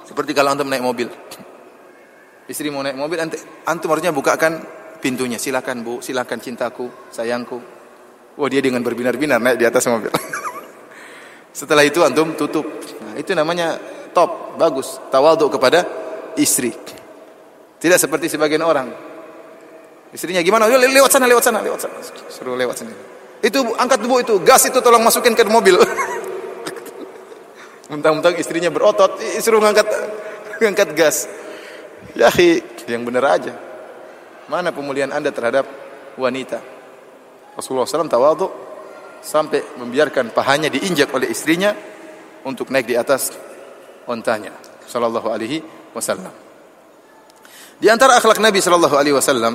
Seperti kalau antum naik mobil. Istri mau naik mobil, antum harusnya bukakan pintunya. Silakan Bu, silakan cintaku, sayangku. Wah, dia dengan berbinar-binar naik di atas mobil. Setelah itu antum tutup. Nah, itu namanya top, bagus. Tawadhu kepada istri. Tidak seperti sebagian orang. Istrinya gimana? Lewat sana. Suruh lewat sini. Itu angkat Bu itu, gas itu tolong masukin ke mobil. Mentang-mentang istrinya berotot, suruh ngangkat gas. Ya, yang benar aja. Mana pemulihan Anda terhadap wanita? Rasulullah SAW tawadhu sampai membiarkan pahanya diinjak oleh istrinya untuk naik di atas ontanya. Sallallahu alaihi wasallam. Di antara akhlak Nabi sallallahu alaihi wasallam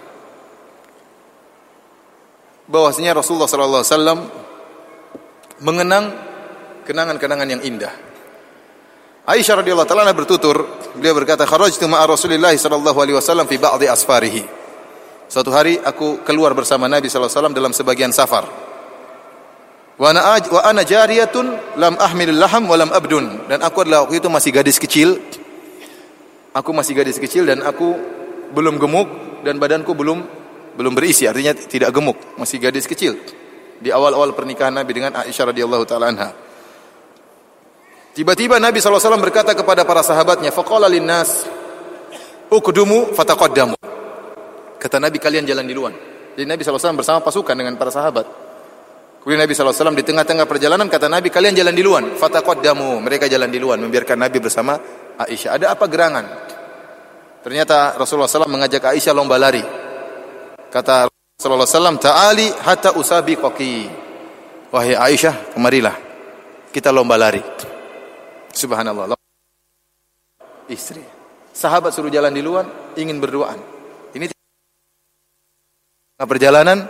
bahwasanya Rasulullah sallallahu alaihi wasallam mengenang kenangan-kenangan yang indah. Aisyah radhiyallahu taala bertutur, beliau berkata, "Kharajtu ma'a Rasulillah sallallahu alaihi wasallam fi ba'dhi asfarihi." Suatu hari aku keluar bersama Nabi sallallahu alaihi wasallam dalam sebagian safar. Wa ana jariyatun lam ahmilul laham wa lam abdun. Dan aku adalah waktu itu masih gadis kecil. Aku masih gadis kecil dan aku belum gemuk dan badanku belum berisi, artinya tidak gemuk, masih gadis kecil. Di awal-awal pernikahan Nabi dengan Aisyah radhiyallahu taala anha. Tiba-tiba Nabi sallallahu alaihi wasallam berkata kepada para sahabatnya, faqala linnas uqdumu fataqaddamu. Kata Nabi, kalian jalan duluan. Jadi Nabi sallallahu alaihi wasallam bersama pasukan dengan para sahabat. Kemudian Nabi sallallahu alaihi wasallam di tengah-tengah perjalanan kata Nabi, kalian jalan duluan. Fataqaddamu, mereka jalan duluan membiarkan Nabi bersama Aisyah. Ada apa gerangan? Ternyata Rasulullah SAW mengajak Aisyah lomba lari. Kata Rasulullah SAW, ta'ali hatta usabiqaki. Wahai Aisyah, kemarilah kita lomba lari. Subhanallah. Istri, sahabat suruh jalan duluan, ingin berduaan. Ini perjalanan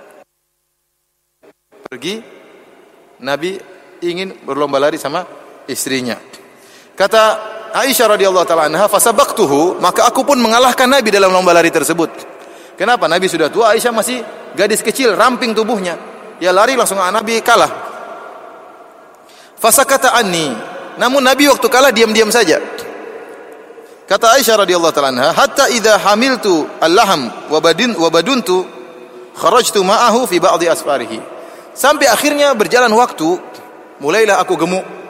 pergi, Nabi ingin berlomba lari sama istrinya. Kata Aisyah radhiyallahu taala anha, fasabaqtuhu, maka aku pun mengalahkan Nabi dalam lomba lari tersebut. Kenapa? Nabi sudah tua, Aisyah masih gadis kecil, ramping tubuhnya. Ya lari langsung Nabi kalah. Fasakata anni, namun Nabi waktu kalah diam-diam saja. Kata Aisyah radhiyallahu taala anha, hatta idza hamiltu al-laham wa baduntu kharajtu ma'ahu fi ba'dhi asfarihi. Sampai akhirnya berjalan waktu, mulailah aku gemuk.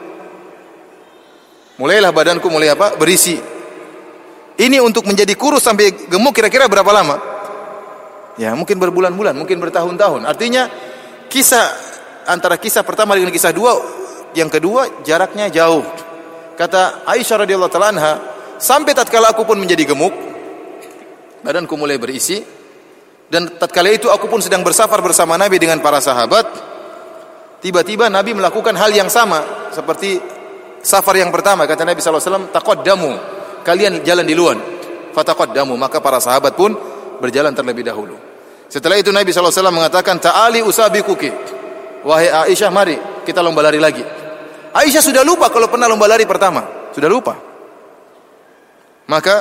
Mulailah badanku mulai berisi. Ini untuk menjadi kurus sampai gemuk kira-kira berapa lama? Ya, mungkin berbulan-bulan, mungkin bertahun-tahun. Artinya kisah antara kisah pertama dengan kisah yang kedua jaraknya jauh. Kata Aisyah radhiyallahu taala anha, sampai tatkala aku pun menjadi gemuk, badanku mulai berisi, dan tatkala itu aku pun sedang bersafar bersama Nabi dengan para sahabat. Tiba-tiba Nabi melakukan hal yang sama seperti safar yang pertama. Kata Nabi sallallahu alaihi wasallam, taqaddamu, kalian jalan duluan. Fataqaddamu, maka para sahabat pun berjalan terlebih dahulu. Setelah itu Nabi sallallahu alaihi wasallam mengatakan, ta'ali usabiquki. Wahai Aisyah, mari kita lomba lari lagi. Aisyah sudah lupa kalau pernah lomba lari pertama, sudah lupa. Maka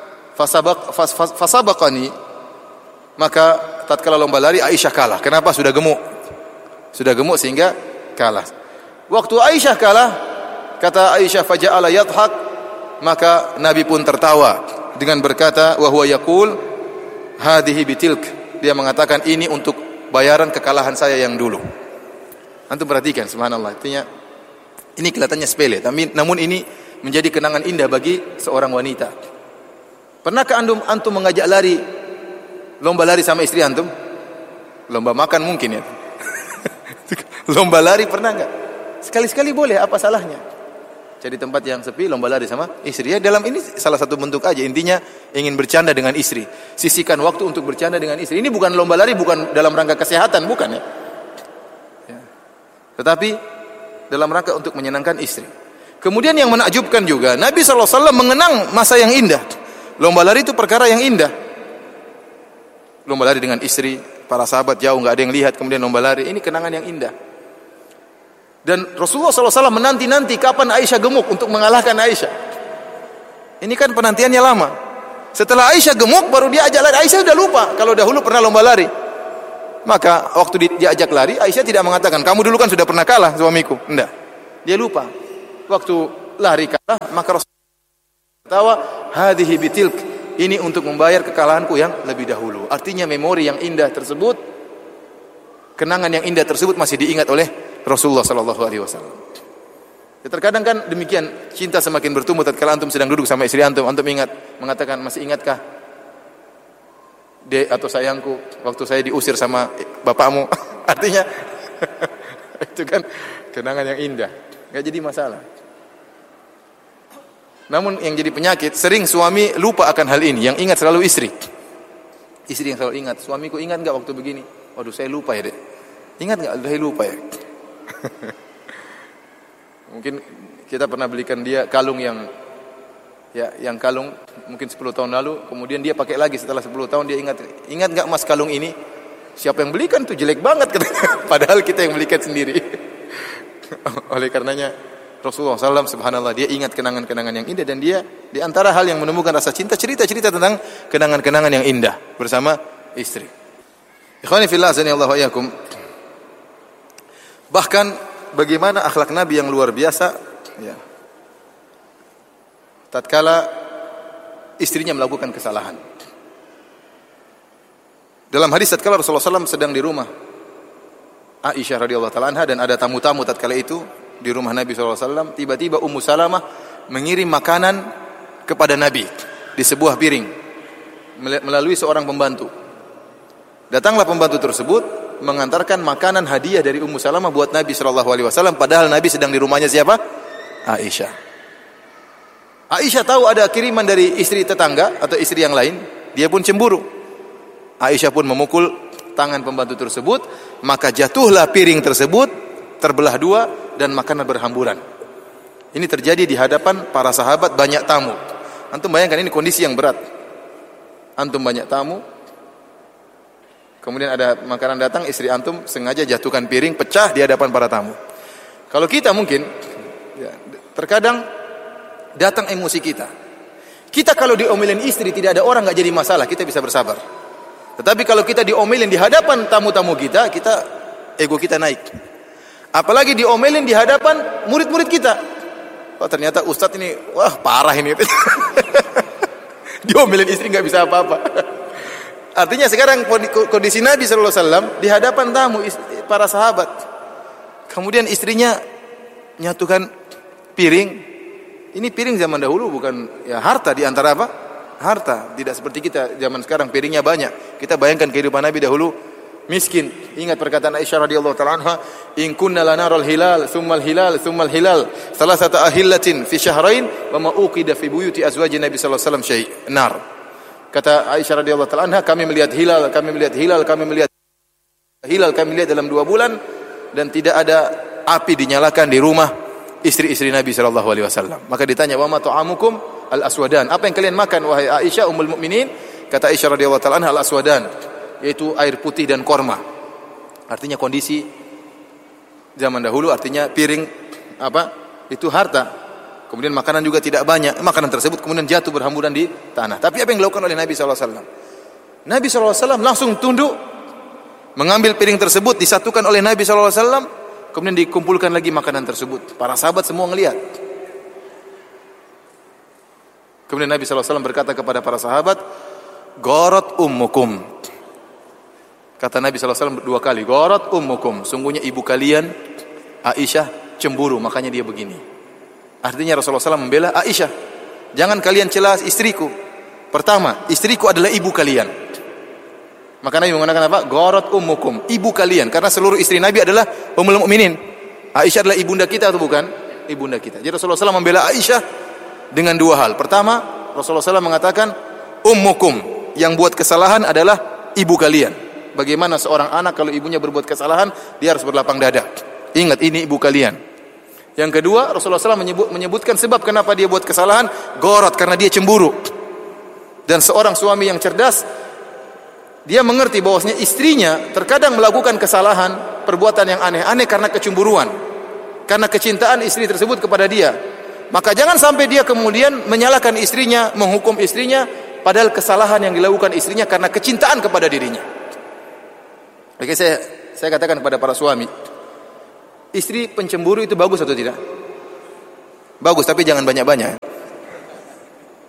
fasabaqani, maka tatkala lomba lari Aisyah kalah. Kenapa? Sudah gemuk sehingga kalah. Waktu Aisyah kalah, kata Aisyah, faja'ala yadhak, maka Nabi pun tertawa dengan berkata, wa huwa yaqul hadhihi bitilk, dia mengatakan ini untuk bayaran kekalahan saya yang dulu. Antum perhatikan, subhanallah, artinya ini kelihatannya sepele, tapi namun ini menjadi kenangan indah bagi seorang wanita. Pernahkah antum mengajak lomba lari sama istri antum? Lomba makan mungkin ya. Lomba lari pernah enggak? Sekali-sekali boleh, apa salahnya? Cari tempat yang sepi, lomba lari sama istri. Ya, dalam ini salah satu bentuk aja. Intinya ingin bercanda dengan istri. Sisihkan waktu untuk bercanda dengan istri. Ini bukan lomba lari, bukan dalam rangka kesehatan, bukan ya. Tetapi dalam rangka untuk menyenangkan istri. Kemudian yang menakjubkan juga, Nabi SAW mengenang masa yang indah. Lomba lari itu perkara yang indah. Lomba lari dengan istri, para sahabat jauh, nggak ada yang lihat, kemudian lomba lari. Ini kenangan yang indah. Dan Rasulullah SAW menanti-nanti kapan Aisyah gemuk untuk mengalahkan Aisyah. Ini kan penantiannya lama. Setelah Aisyah gemuk, baru dia ajak lari. Aisyah sudah lupa kalau dahulu pernah lomba lari. Maka waktu diajak lari, Aisyah tidak mengatakan, kamu dulu kan sudah pernah kalah suamiku. Enggak. Dia lupa. Waktu lari kalah, maka Rasulullah tawa hadhihi bitilk, ini untuk membayar kekalahanku yang lebih dahulu. Artinya memori yang indah tersebut, kenangan yang indah tersebut masih diingat oleh Rasulullah sallallahu alaihi wasallam. Ya, terkadang kan demikian, cinta semakin bertumbuh tatkala antum sedang duduk sama istri antum ingat, mengatakan, masih ingatkah Dek atau sayangku waktu saya diusir sama bapakmu? Artinya itu kan kenangan yang indah, enggak jadi masalah. Namun yang jadi penyakit, sering suami lupa akan hal ini, yang ingat selalu istri. Istri yang selalu ingat, suamiku ingat enggak waktu begini? Waduh, saya lupa ya, Dek. Ingat enggak? Saya lupa ya. Mungkin kita pernah belikan dia kalung yang kalung mungkin 10 tahun lalu, kemudian dia pakai lagi setelah 10 tahun, dia ingat enggak Mas kalung ini? Siapa yang belikan tuh, jelek banget katanya. Padahal kita yang belikan sendiri. Oleh karenanya Rasulullah SAW subhanallah, dia ingat kenangan-kenangan yang indah, dan dia di antara hal yang menemukan rasa cinta, cerita-cerita tentang kenangan-kenangan yang indah bersama istri. Ikhwani fillah azanillahu wa iyyakum. Bahkan bagaimana akhlak Nabi yang luar biasa, ya. Tatkala istrinya melakukan kesalahan. Dalam hadis tatkala Rasulullah SAW sedang di rumah Aisyah radhiyallahu taala anha, dan ada tamu-tamu tatkala itu di rumah Nabi SAW, tiba-tiba Ummu Salamah mengirim makanan kepada Nabi di sebuah piring melalui seorang pembantu. Datanglah pembantu tersebut mengantarkan makanan hadiah dari Ummu Salamah buat Nabi SAW, padahal Nabi sedang di rumahnya siapa? Aisyah. Aisyah tahu ada kiriman dari istri tetangga atau istri yang lain, dia pun cemburu. Aisyah pun memukul tangan pembantu tersebut, maka jatuhlah piring tersebut, terbelah dua, dan makanan berhamburan. Ini terjadi di hadapan para sahabat, banyak tamu. Antum bayangkan, ini kondisi yang berat. Antum banyak tamu, kemudian ada makanan datang, istri antum sengaja jatuhkan piring, pecah di hadapan para tamu. Kalau kita mungkin, ya, terkadang datang emosi kita. Kita kalau diomelin istri tidak ada orang, enggak jadi masalah, kita bisa bersabar. Tetapi kalau kita diomelin di hadapan tamu-tamu kita ego kita naik. Apalagi diomelin di hadapan murid-murid kita. Oh, ternyata ustadz ini, wah parah ini. Diomelin istri enggak bisa apa-apa. Artinya sekarang kondisi Nabi sallallahu alaihi wasallam di hadapan tamu para sahabat. Kemudian istrinya nyatukan piring. Ini piring zaman dahulu bukan ya harta, di antara apa? Harta. Tidak seperti kita zaman sekarang piringnya banyak. Kita bayangkan kehidupan Nabi dahulu miskin. Ingat perkataan Aisyah radhiyallahu taala anha, "In kunna lanaral hilal, tsummal hilal, tsummal hilal, salasata ahillatin fi syahrain wa ma uqida fi buyuti azwajin Nabi sallallahu alaihi wasallam syai' nar." Kata Aisyah radhiyallahu taala anha, kami melihat hilal dalam 2 bulan, dan tidak ada api dinyalakan di rumah istri-istri Nabi sallallahu alaihi wasallam. Maka ditanya, "Wa ma ta'amukum al-aswadan?" Apa yang kalian makan wahai Aisyah ummul mukminin? Kata Aisyah radhiyallahu taala anha, al-aswadan, yaitu air putih dan korma. Artinya kondisi zaman dahulu, artinya piring itu harta. Kemudian makanan juga tidak banyak. Makanan tersebut kemudian jatuh berhamburan di tanah. Tapi apa yang dilakukan oleh Nabi sallallahu alaihi wasallam? Nabi sallallahu alaihi wasallam langsung tunduk, mengambil piring tersebut, disatukan oleh Nabi sallallahu alaihi wasallam. Kemudian dikumpulkan lagi makanan tersebut. Para sahabat semua ngelihat. Kemudian Nabi SAW berkata kepada para sahabat, "Gharat ummukum." Kata Nabi SAW 2 kali, "Gharat ummukum." Sungguhnya ibu kalian, Aisyah, cemburu, makanya dia begini. Artinya Rasulullah SAW membela Aisyah. Jangan kalian celah istriku. Pertama, istriku adalah ibu kalian. Maka Nabi mengatakan apa? Gharat ummukum, ibu kalian. Karena seluruh istri Nabi adalah ummul mukminin. Aisyah adalah ibunda kita atau bukan? Ibunda kita. Jadi Rasulullah SAW membela Aisyah dengan 2 hal. Pertama, Rasulullah SAW mengatakan ummukum, yang buat kesalahan adalah ibu kalian. Bagaimana seorang anak kalau ibunya berbuat kesalahan, dia harus berlapang dada. Ingat, ini ibu kalian. Yang kedua, Rasulullah SAW menyebutkan sebab kenapa dia buat kesalahan, gharat, karena dia cemburu. Dan seorang suami yang cerdas, dia mengerti bahwasanya istrinya terkadang melakukan kesalahan, perbuatan yang aneh-aneh karena kecemburuan, karena kecintaan istri tersebut kepada dia. Maka jangan sampai dia kemudian menyalahkan istrinya, menghukum istrinya, padahal kesalahan yang dilakukan istrinya karena kecintaan kepada dirinya. Oke, saya katakan kepada para suami, istri pencemburu itu bagus atau tidak? Bagus, tapi jangan banyak-banyak.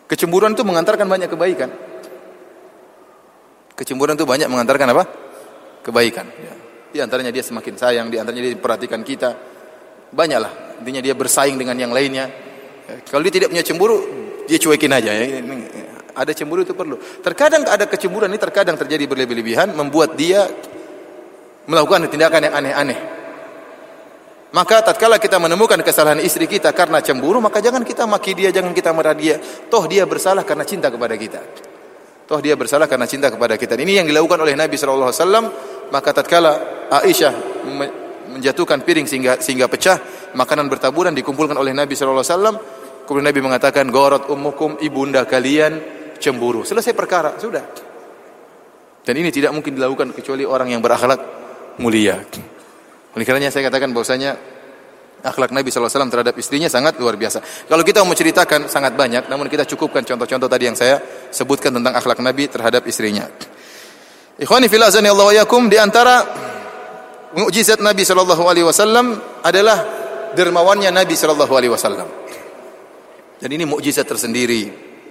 Kecemburuan itu mengantarkan banyak kebaikan. Kecemburuan itu banyak mengantarkan apa? Kebaikan. Ya. Di antaranya dia semakin sayang, di antaranya dia perhatikan kita. Banyaklah. Intinya dia bersaing dengan yang lainnya. Ya. Kalau dia tidak punya cemburu, dia cuekin aja. Ya. Ada cemburu itu perlu. Terkadang ada kecemburuan ini terkadang terjadi berlebih-lebihan, membuat dia melakukan tindakan yang aneh-aneh. Maka tatkala kita menemukan kesalahan istri kita karena cemburu, maka jangan kita maki dia, jangan kita marah dia. Toh dia bersalah karena cinta kepada kita. Toh dia bersalah karena cinta kepada kita. Ini yang dilakukan oleh Nabi sallallahu alaihi wasallam. Maka tatkala Aisyah menjatuhkan piring sehingga pecah, makanan bertaburan dikumpulkan oleh Nabi sallallahu alaihi wasallam. Kemudian Nabi mengatakan, "Gharat ummukum, ibunda kalian cemburu." Selesai perkara, sudah. Dan ini tidak mungkin dilakukan kecuali orang yang berakhlak mulia. Oleh karenanya saya katakan bahwasanya akhlak Nabi sallallahu alaihi wasallam terhadap istrinya sangat luar biasa. Kalau kita mau menceritakan sangat banyak, namun kita cukupkan contoh-contoh tadi yang saya sebutkan tentang akhlak Nabi terhadap istrinya. Ikhwani fillah azani Allah wa yakum, di antara mukjizat Nabi sallallahu alaihi wasallam adalah dermawannya Nabi sallallahu alaihi wasallam. Dan ini mukjizat tersendiri.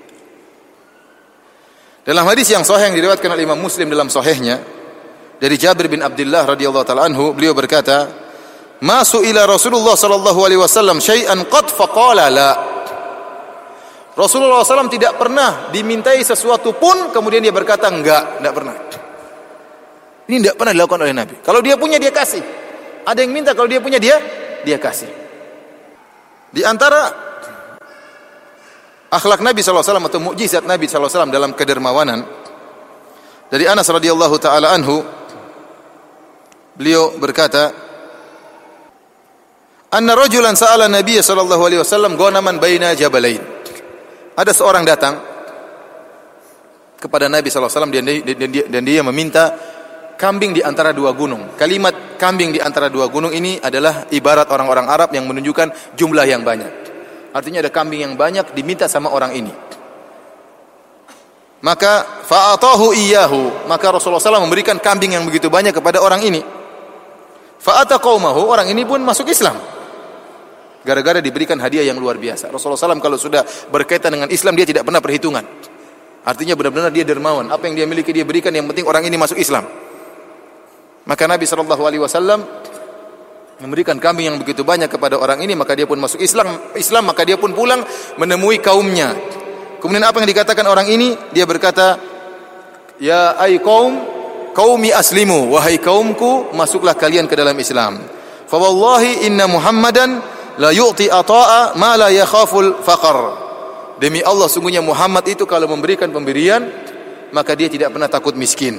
Dalam hadis yang sahih yang diriwayatkan oleh Imam Muslim dalam sahihnya dari Jabir bin Abdullah radhiyallahu taala anhu, beliau berkata, "Ma su'ila Rasulullah sallallahu alaihi wasallam syai'an qad faqala la." Rasulullah SAW tidak pernah dimintai sesuatu pun kemudian dia berkata enggak, tidak pernah. Ini tidak pernah dilakukan oleh Nabi. Kalau dia punya dia kasih. Ada yang minta, kalau dia punya dia kasih. Di antara akhlak Nabi SAW atau mukjizat Nabi SAW dalam kedermawanan, dari Anas radhiyallahu taala anhu, beliau berkata, "Anna rajulan sa'ala Nabiy sallallahu alaihi wasallam ghanaman baina jabalain." Ada seorang datang kepada Nabi sallallahu alaihi wasallam dan dia meminta kambing di antara dua gunung. Kalimat kambing di antara dua gunung ini adalah ibarat orang-orang Arab yang menunjukkan jumlah yang banyak. Artinya ada kambing yang banyak diminta sama orang ini. Maka fa'atahu iyyahu, maka Rasulullah SAW memberikan kambing yang begitu banyak kepada orang ini. Fa'ata qaumahu, orang ini pun masuk Islam. Gara-gara diberikan hadiah yang luar biasa. Rasulullah SAW kalau sudah berkaitan dengan Islam dia tidak pernah perhitungan. Artinya benar-benar dia dermawan. Apa yang dia miliki dia berikan, yang penting orang ini masuk Islam. Maka Nabi SAW memberikan kambing yang begitu banyak kepada orang ini, maka dia pun masuk Islam, maka dia pun pulang menemui kaumnya. Kemudian apa yang dikatakan orang ini? Dia berkata, "Ya ay qaumi aslimu, wahai kaumku, masuklah kalian ke dalam Islam. Fa wallahi inna Muhammadan la yu'ti ata'a ma la yakhaful faqr." Demi Allah, sungguhnya Muhammad itu kalau memberikan pemberian, maka dia tidak pernah takut miskin.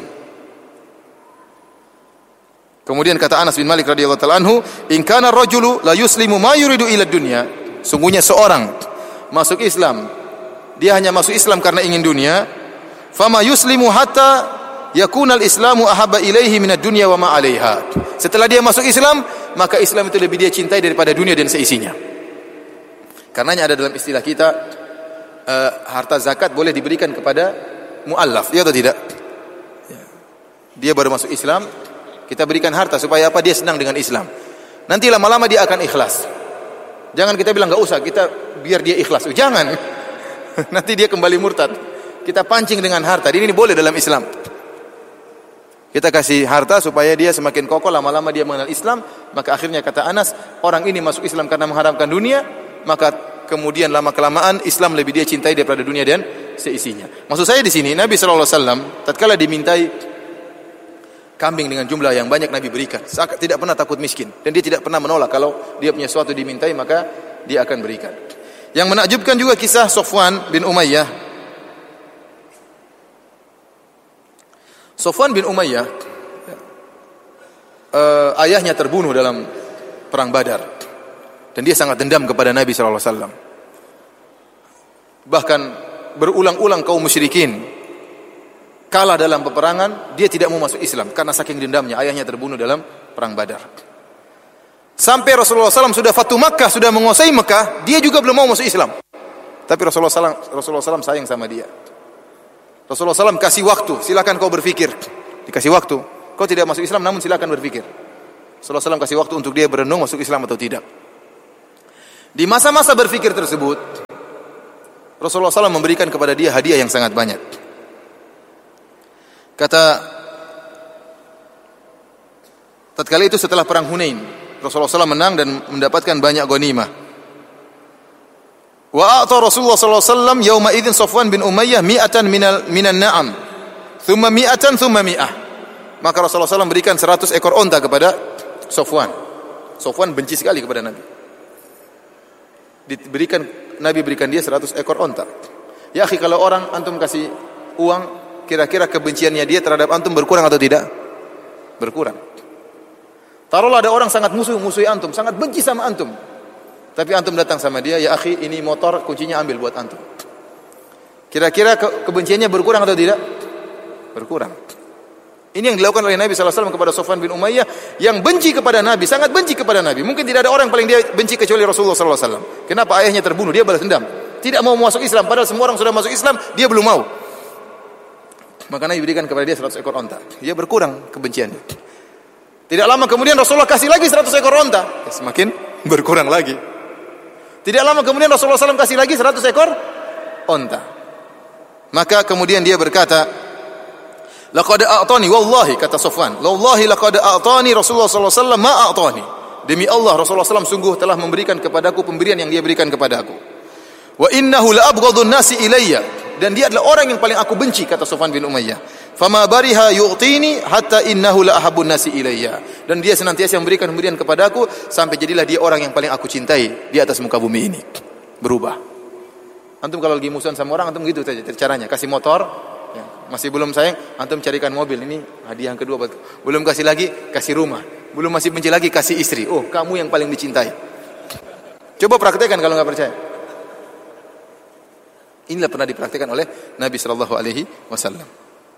Kemudian kata Anas bin Malik radhiyallahu ta'ala anhu, "In kana ar-rajulu la yuslimu ma yuridu ila dunya." Sungguhnya seorang masuk Islam, dia hanya masuk Islam karena ingin dunia. Fama yuslimu hatta yakuna al-islamu ahabba ilaihi minad dunya wa ma 'alaiha. Setelah dia masuk Islam, maka Islam itu lebih dia cintai daripada dunia dan seisinya. Karenanya ada dalam istilah kita, harta zakat boleh diberikan kepada muallaf, ya atau tidak? Dia baru masuk Islam, kita berikan harta supaya apa? Dia senang dengan Islam. Nanti lama-lama dia akan ikhlas. Jangan kita bilang enggak usah, kita biar dia ikhlas. Jangan. Nanti dia kembali murtad. Kita pancing dengan harta. Ini boleh dalam Islam. Kita kasih harta supaya dia semakin kokoh, lama-lama dia mengenal Islam, maka akhirnya kata Anas, orang ini masuk Islam karena mengharapkan dunia, maka kemudian lama-kelamaan Islam lebih dia cintai daripada dunia dan seisinya. Maksud saya di sini, Nabi sallallahu alaihi wasallam tatkala dimintai kambing dengan jumlah yang banyak, Nabi berikan. Tidak pernah takut miskin dan dia tidak pernah menolak kalau dia punya sesuatu dimintai, maka dia akan berikan. Yang menakjubkan juga kisah Safwan bin Umayyah. Safwan bin Umayyah ayahnya terbunuh dalam perang Badar dan dia sangat dendam kepada Nabi sallallahu alaihi wasallam. Bahkan berulang-ulang kaum musyrikin kalah dalam peperangan, dia tidak mau masuk Islam karena saking dendamnya ayahnya terbunuh dalam perang Badar. Sampai Rasulullah SAW sudah Fatu Makkah, sudah menguasai Makkah, dia juga belum mau masuk Islam. Tapi Rasulullah SAW sayang sama dia. Rasulullah SAW kasih waktu, silakan kau berpikir. Dikasih waktu, kau tidak masuk Islam namun silakan berpikir. Rasulullah SAW kasih waktu untuk dia berenung masuk Islam atau tidak. Di masa-masa berpikir tersebut, Rasulullah SAW memberikan kepada dia hadiah yang sangat banyak. Kata, tatkala itu setelah perang Hunain, Rasulullah SAW menang dan mendapatkan banyak ghanimah. Wa a'ta Rasulullah SAW yauma idzin Safwan bin Umayyah mi'atan minan na'am, thumma mi'atan thumma mi'ah. Maka Rasulullah SAW berikan 100 ekor onta kepada Safwan. Safwan benci sekali kepada Nabi. Nabi berikan dia 100 ekor onta. Ya akhi, kalau orang antum kasih uang, kira-kira kebenciannya dia terhadap antum berkurang atau tidak? Berkurang. Taruhlah ada orang sangat musuhi antum, sangat benci sama antum. Tapi antum datang sama dia, ya akhi, ini motor, kuncinya ambil buat antum. Kira-kira kebenciannya berkurang atau tidak? Berkurang. Ini yang dilakukan oleh Nabi SAW kepada Safwan bin Umayyah yang benci kepada Nabi, sangat benci kepada Nabi. Mungkin tidak ada orang yang paling dia benci kecuali Rasulullah SAW. Kenapa? Ayahnya terbunuh, dia balas dendam. Tidak mau masuk Islam, padahal semua orang sudah masuk Islam, dia belum mau. Maka Nabi berikan kepada dia 100 ekor onta. Dia berkurang kebenciannya. Tidak lama kemudian Rasulullah kasih lagi 100 ekor onta. Semakin berkurang lagi. Tidak lama kemudian Rasulullah SAW kasih lagi 100 ekor onta. Maka kemudian dia berkata, laqad a'tani wallahi, kata Safwan, wallahi laqad a'tani Rasulullah sallallahu alaihi wasallam ma a'tani. Demi Allah, Rasulullah SAW sungguh telah memberikan kepadaku pemberian yang dia berikan kepadaku. Wa innahu la abghadun nasi ilayya, dan dia adalah orang yang paling aku benci, kata Safwan bin Umayyah. Fama bariha yu'tini hatta innahu la ahabbun nasi ilayya. Dan dia senantiasa memberikan pemberian kepadaku sampai jadilah dia orang yang paling aku cintai di atas muka bumi ini. Berubah. Antum kalau lagi musuhan sama orang, antum gitu saja caranya, kasih motor, ya, masih belum sayang, antum carikan mobil, ini hadiah yang kedua. Belum kasih lagi, kasih rumah. Belum masih benci lagi, kasih istri. Oh, kamu yang paling dicintai. Coba praktekkan kalau nggak percaya. Inilah pernah dipraktekkan oleh Nabi Shallallahu Alaihi Wasallam.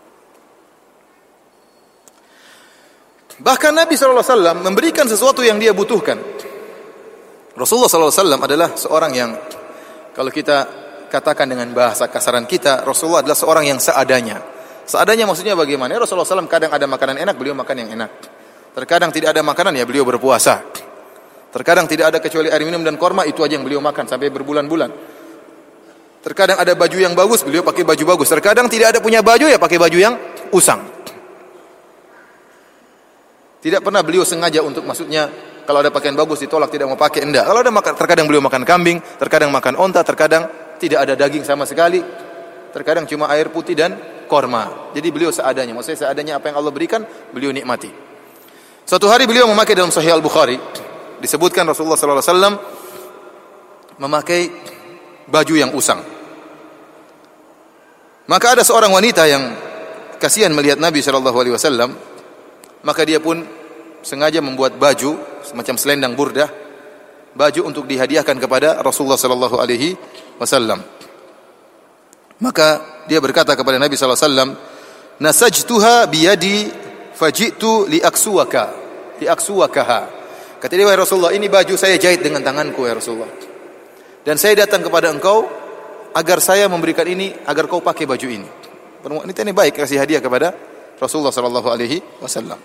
Bahkan Nabi Shallallahu Alaihi Wasallam memberikan sesuatu yang dia butuhkan. Rasulullah Shallallahu Alaihi Wasallam adalah seorang yang, kalau kita katakan dengan bahasa kasaran kita, Rasulullah adalah seorang yang seadanya. Seadanya maksudnya bagaimana? Rasulullah SAW kadang ada makanan enak, beliau makan yang enak. Terkadang tidak ada makanan, ya beliau berpuasa. Terkadang tidak ada kecuali air minum dan korma, itu aja yang beliau makan sampai berbulan-bulan. Terkadang ada baju yang bagus, beliau pakai baju bagus. Terkadang tidak ada punya baju, ya pakai baju yang usang. Tidak pernah beliau sengaja untuk, maksudnya kalau ada pakaian bagus ditolak, tidak mau pakai, enggak. Kalau ada makan, terkadang beliau makan kambing, terkadang makan onta, terkadang tidak ada daging sama sekali, terkadang cuma air putih dan korma. Jadi beliau seadanya, maksudnya seadanya apa yang Allah berikan, beliau nikmati. Suatu hari beliau memakai, dalam Sahih Al-Bukhari disebutkan Rasulullah SAW memakai baju yang usang. Maka ada seorang wanita yang kasihan melihat Nabi SAW, maka dia pun sengaja membuat baju semacam selendang burdah, baju untuk dihadiahkan kepada Rasulullah SAW. Maka dia berkata kepada Nabi SAW, nasajtuha biyadi fajitu liaksuwakaha. Kata dia, wahai Rasulullah, ini baju saya jahit dengan tanganku, ya Rasulullah. Dan saya datang kepada engkau agar saya memberikan ini, agar kau pakai baju ini. Wanita ini baik, kasih hadiah kepada Rasulullah SAW.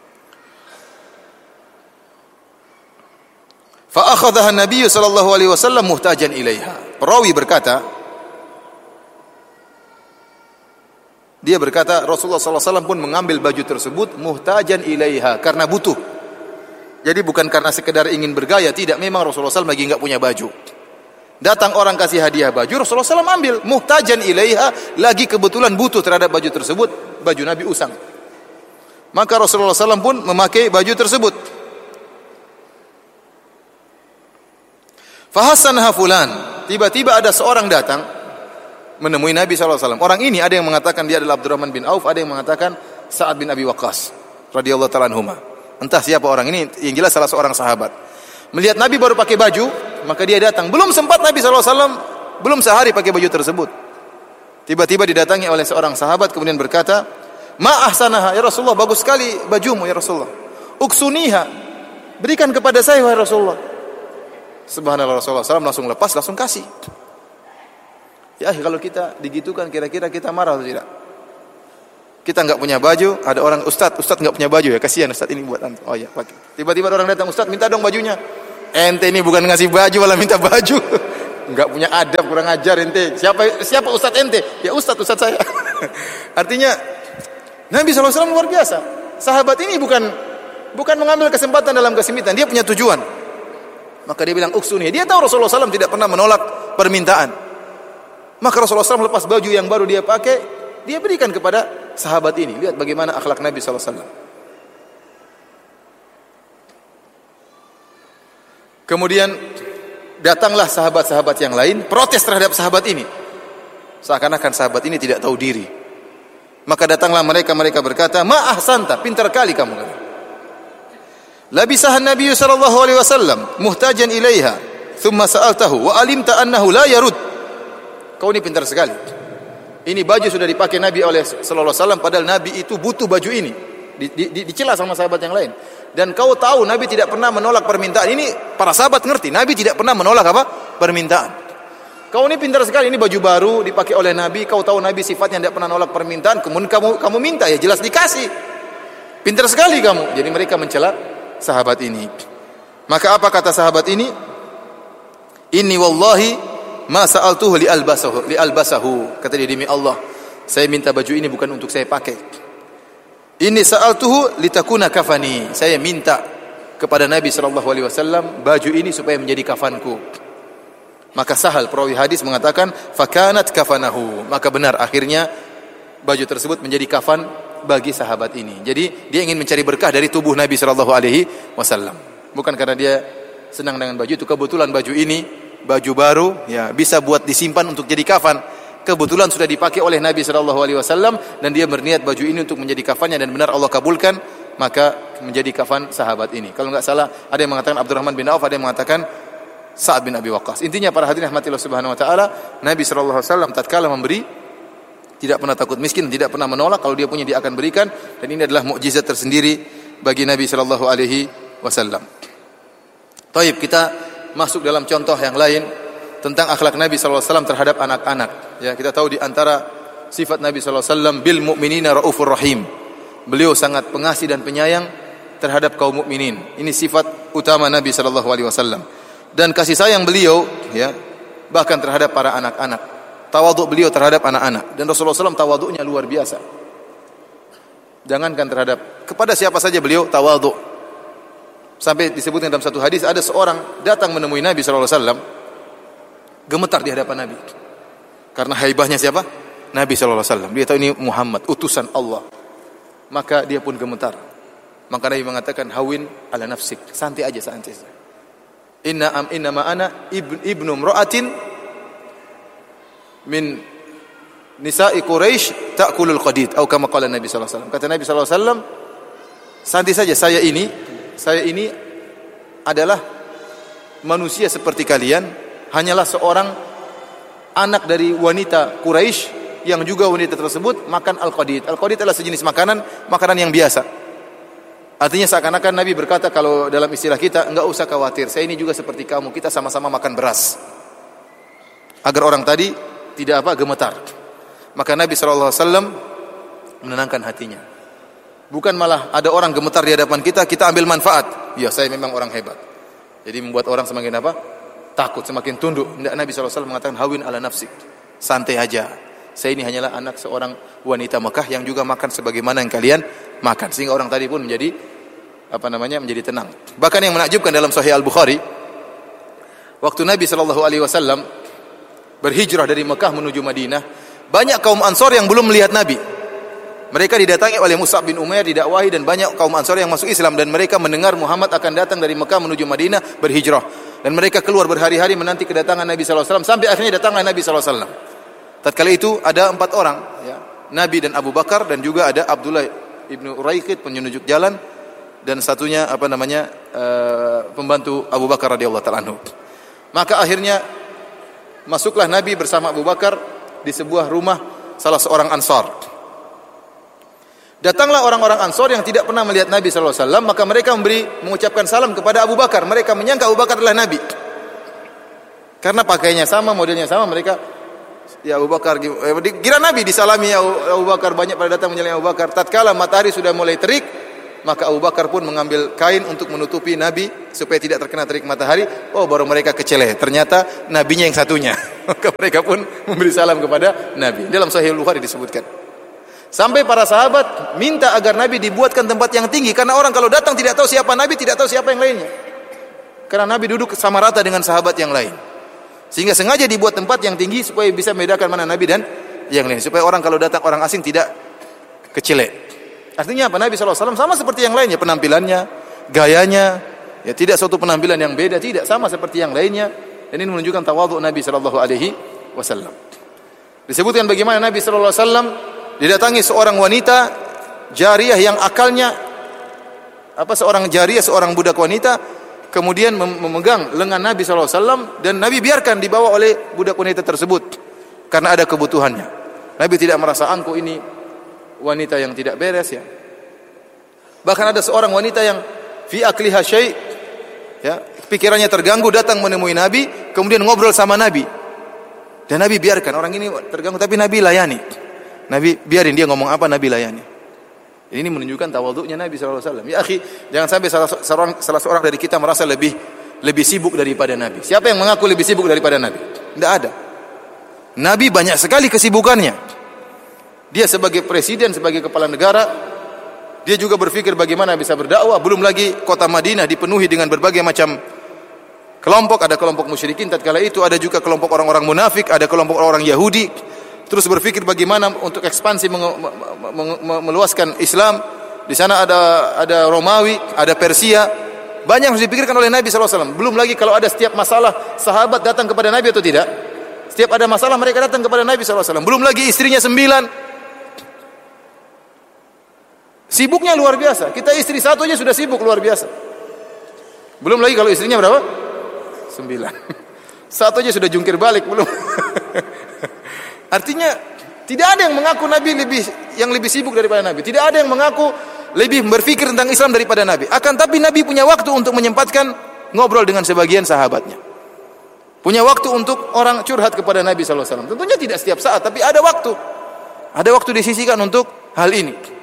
Fa akhadhaha an-nabiy sallallahu alaihi wasallam muhtajan ilaiha. Perawi berkata, dia berkata Rasulullah SAW pun mengambil baju tersebut muhtajan ilaiha, karena butuh. Jadi bukan karena sekedar ingin bergaya, tidak, memang Rasulullah SAW lagi enggak punya baju. Datang orang kasih hadiah baju, Rasulullah SAW ambil muhtajan ilaiha, lagi kebetulan butuh terhadap baju tersebut, baju Nabi usang. Maka Rasulullah SAW pun memakai baju tersebut. Fahasanha fulan, tiba-tiba ada seorang datang menemui Nabi SAW. Orang ini ada yang mengatakan dia adalah Abdurrahman bin Auf, ada yang mengatakan Sa'ad bin Abi Waqqas radhiyallahu ta'ala anhuma. Entah siapa orang ini, yang jelas salah seorang sahabat. Melihat Nabi baru pakai baju, maka dia datang. Belum sempat Nabi SAW, belum sehari pakai baju tersebut, tiba-tiba didatangi oleh seorang sahabat, kemudian berkata, ma ahsanaha, ya Rasulullah, bagus sekali bajumu ya Rasulullah. Uksuniha, berikan kepada saya wahai Rasulullah. Subhanallah, Rasulullah SAW langsung lepas, langsung kasih. Ya, kalau kita digitukan, kira-kira kita marah atau tidak? Kita enggak punya baju, ada orang, Ustaz enggak punya baju ya, kasihan Ustaz, ini buat antum. Oh ya, pakai. Tiba-tiba orang datang, Ustaz minta dong bajunya. Ente ini bukan ngasih baju, malah minta baju. enggak punya adab, kurang ajar ente. Siapa ustaz ente? Ya ustaz saya. Artinya Nabi SAW luar biasa. Sahabat ini bukan mengambil kesempatan dalam kesempitan, dia punya tujuan. Maka dia bilang uksuni. Dia tahu Rasulullah SAW tidak pernah menolak permintaan. Maka Rasulullah SAW lepas baju yang baru dia pakai, dia berikan kepada sahabat ini. Lihat bagaimana akhlak Nabi SAW. Kemudian datanglah sahabat-sahabat yang lain protes terhadap sahabat ini. Seakan-akan sahabat ini tidak tahu diri. Maka datanglah mereka berkata, "Ma ahsanta, pintar kali kamu." Labisahan Nabi sallallahu alaihi wasallam muhtajan ilaiha, thumma sa'altahu wa alimta annahu la yarud. Kau ini pintar sekali. Ini baju sudah dipakai Nabi oleh sallallahu alaihi wasallam padahal Nabi itu butuh baju ini. Dicela sama sahabat yang lain. Dan kau tahu Nabi tidak pernah menolak permintaan. Ini para sahabat ngerti, Nabi tidak pernah menolak apa? Permintaan. Kau ini pintar sekali, ini baju baru dipakai oleh Nabi, kau tahu Nabi sifatnya tidak pernah menolak permintaan, kemudian kamu minta, ya jelas dikasih. Pintar sekali kamu. Jadi mereka mencela sahabat ini. Maka apa kata sahabat ini? Inni wallahi ma sa'altuhu li albasahu. Kata dia, demi Allah, saya minta baju ini bukan untuk saya pakai. Inni sa'altuhu litakuna kafani. Saya minta kepada Nabi sallallahu alaihi wasallam baju ini supaya menjadi kafanku. Maka Sahal perawi hadis mengatakan fakanat kafanahu. Maka benar akhirnya baju tersebut menjadi kafan bagi sahabat ini. Jadi dia ingin mencari berkah dari tubuh Nabi sallallahu alaihi wasallam. Bukan karena dia senang dengan baju itu. Kebetulan baju ini baju baru, ya bisa buat disimpan untuk jadi kafan. Kebetulan sudah dipakai oleh Nabi sallallahu alaihi wasallam dan dia berniat baju ini untuk menjadi kafannya dan benar Allah kabulkan, maka menjadi kafan sahabat ini. Kalau enggak salah ada yang mengatakan Abdurrahman bin Auf, ada yang mengatakan Sa'ad bin Abi Waqqas. Intinya para hadirin rahmatillah subhanahu wa taala, Nabi sallallahu alaihi wasallam tatkala memberi tidak pernah takut miskin, tidak pernah menolak. Kalau dia punya dia akan berikan, dan ini adalah mukjizat tersendiri bagi Nabi sallallahu alaihi wasallam. Taib, kita masuk dalam contoh yang lain tentang akhlak Nabi sallallahu alaihi wasallam terhadap anak-anak. Ya, kita tahu di antara sifat Nabi sallallahu alaihi wasallam bil mu'minina raufur rahim. Beliau sangat pengasih dan penyayang terhadap kaum mukminin. Ini sifat utama Nabi sallallahu alaihi wasallam. Dan kasih sayang beliau, ya, bahkan terhadap para anak-anak. Tawadhu beliau terhadap anak-anak, dan Rasulullah SAW tawadhunya luar biasa. Jangankan terhadap kepada siapa saja beliau tawadhu. Sampai disebutkan dalam satu hadis ada seorang datang menemui Nabi SAW, gemetar di hadapan Nabi. Karena haibahnya siapa? Nabi SAW. Dia tahu ini Muhammad, utusan Allah. Maka dia pun gemetar. Maka Nabi mengatakan, hawin ala nafsik, santai aja, santai. Inna ma ana ibnu imra'atin min nisa'i Quraisy ta'kulul qadid atau kama qala Nabi sallallahu alaihi wasallam. Kata Nabi sallallahu alaihi wasallam, santai saja, saya ini adalah manusia seperti kalian, hanyalah seorang anak dari wanita Quraisy yang juga wanita tersebut makan al-qadid. Al-qadid adalah sejenis makanan yang biasa. Artinya seakan-akan Nabi berkata, kalau dalam istilah kita, enggak usah khawatir, saya ini juga seperti kamu, kita sama-sama makan beras. Agar orang tadi tidak gemetar. Maka Nabi SAW menenangkan hatinya. Bukan malah ada orang gemetar di hadapan kita ambil manfaat. Ya, saya memang orang hebat. Jadi membuat orang semakin takut, semakin tunduk. Nabi SAW mengatakan, hawin ala nafsik, santai aja. Saya ini hanyalah anak seorang wanita Mekah yang juga makan sebagaimana yang kalian makan. Sehingga orang tadi pun menjadi menjadi tenang. Bahkan yang menakjubkan dalam Sahih Al-Bukhari, waktu Nabi SAW berhijrah dari Mekah menuju Madinah, banyak kaum Ansor yang belum melihat Nabi. Mereka didatangi oleh Mus'ab bin Umair, didakwahi, dan banyak kaum Ansor yang masuk Islam, dan mereka mendengar Muhammad akan datang dari Mekah menuju Madinah berhijrah, dan mereka keluar berhari-hari menanti kedatangan Nabi SAW, sampai akhirnya datanglah Nabi SAW. Tatkala itu ada 4 orang, ya, Nabi dan Abu Bakar, dan juga ada Abdullah ibnu Uraiqid penunjuk jalan, dan satunya pembantu Abu Bakar radhiyallahu ta'ala anhu. Maka akhirnya masuklah Nabi bersama Abu Bakar di sebuah rumah salah seorang Ansar. Datanglah orang-orang Ansar yang tidak pernah melihat Nabi sallallahu alaihi wasallam, maka mereka mengucapkan salam kepada Abu Bakar. Mereka menyangka Abu Bakar adalah Nabi. Karena pakaiannya sama, modelnya sama, mereka, ya Abu Bakar, kira Nabi disalami Abu Bakar, banyak pada datang menyalami Abu Bakar. Tatkala matahari sudah mulai terik, maka Abu Bakar pun mengambil kain untuk menutupi Nabi supaya tidak terkena terik matahari. Oh, baru mereka keceleh. Ternyata nabinya yang satunya. Maka mereka pun memberi salam kepada Nabi. Dalam Sahih Bukhari disebutkan. Sampai para sahabat minta agar Nabi dibuatkan tempat yang tinggi karena orang kalau datang tidak tahu siapa Nabi, tidak tahu siapa yang lainnya. Karena Nabi duduk sama rata dengan sahabat yang lain. Sehingga sengaja dibuat tempat yang tinggi supaya bisa membedakan mana Nabi dan yang lain. Supaya orang kalau datang orang asing tidak kecelek. Artinya apa? Nabi SAW sama seperti yang lainnya, penampilannya, gayanya, ya tidak suatu penampilan yang beda, tidak, sama seperti yang lainnya. Dan ini menunjukkan tawadhu Nabi SAW. Disebutkan bagaimana Nabi SAW didatangi seorang wanita jariyah yang akalnya seorang jariyah, seorang budak wanita, kemudian memegang lengan Nabi SAW dan Nabi biarkan dibawa oleh budak wanita tersebut karena ada kebutuhannya. Nabi tidak merasa angkuh ini wanita yang tidak beres ya. Bahkan ada seorang wanita yang fi akliha syai' ya, pikirannya terganggu datang menemui Nabi, kemudian ngobrol sama Nabi. Dan Nabi biarkan orang ini terganggu tapi Nabi layani. Nabi biarin dia ngomong apa Nabi layani. Ini menunjukkan tawadhu'nya Nabi sallallahu alaihi wasallam. Ya akhi, jangan sampai salah seorang dari kita merasa lebih sibuk daripada Nabi. Siapa yang mengaku lebih sibuk daripada Nabi? Tidak ada. Nabi banyak sekali kesibukannya. Dia sebagai presiden, sebagai kepala negara, dia juga berpikir bagaimana bisa berdakwah. Belum lagi kota Madinah dipenuhi dengan berbagai macam kelompok. Ada kelompok musyrikin tatkala itu, ada juga kelompok orang-orang munafik, ada kelompok orang Yahudi. Terus berpikir bagaimana untuk ekspansi meluaskan Islam. Di sana ada Romawi, ada Persia. Banyak harus dipikirkan oleh Nabi SAW. Belum lagi kalau ada setiap masalah, sahabat datang kepada Nabi atau tidak. Setiap ada masalah mereka datang kepada Nabi SAW. Belum lagi istrinya 9. Sibuknya luar biasa. Kita istri satu aja sudah sibuk luar biasa. Belum lagi kalau istrinya berapa? 9. Satu aja sudah jungkir balik belum. Artinya tidak ada yang mengaku Nabi lebih sibuk daripada Nabi. Tidak ada yang mengaku lebih berpikir tentang Islam daripada Nabi. Akan tapi Nabi punya waktu untuk menyempatkan ngobrol dengan sebagian sahabatnya. Punya waktu untuk orang curhat kepada Nabi SAW. Tentunya tidak setiap saat, tapi ada waktu. Ada waktu disisihkan untuk hal ini.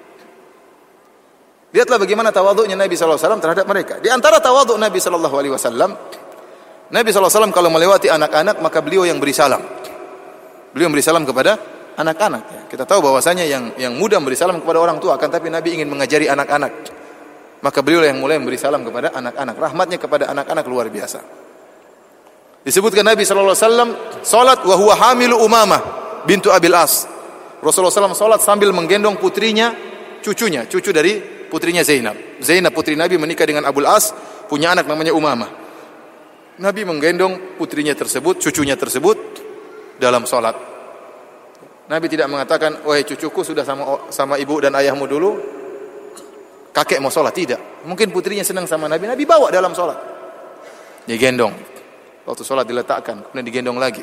Lihatlah bagaimana tawadhu'nya Nabi SAW terhadap mereka. Di antara tawadhu' Nabi SAW, Nabi SAW kalau melewati anak-anak maka beliau yang beri salam. Beliau beri salam kepada anak-anak. Kita tahu bahwasanya yang muda beri salam kepada orang tua, akan tapi Nabi ingin mengajari anak-anak. Maka beliau yang mulai memberi salam kepada anak-anak. Rahmatnya kepada anak-anak luar biasa. Disebutkan Nabi SAW salat wa huwa hamilu Umamah bintu Abil As. Rasulullah SAW salat sambil menggendong putrinya, cucu dari putrinya Zainab. Zainab putri Nabi menikah dengan Abul As, punya anak namanya Umamah. Nabi menggendong putrinya tersebut, cucunya tersebut dalam salat. Nabi tidak mengatakan, "Wahai cucuku sudah sama ibu dan ayahmu dulu, kakek mau salat." Tidak. Mungkin putrinya senang sama Nabi, Nabi bawa dalam salat. Digendong. Waktu salat diletakkan, kemudian digendong lagi.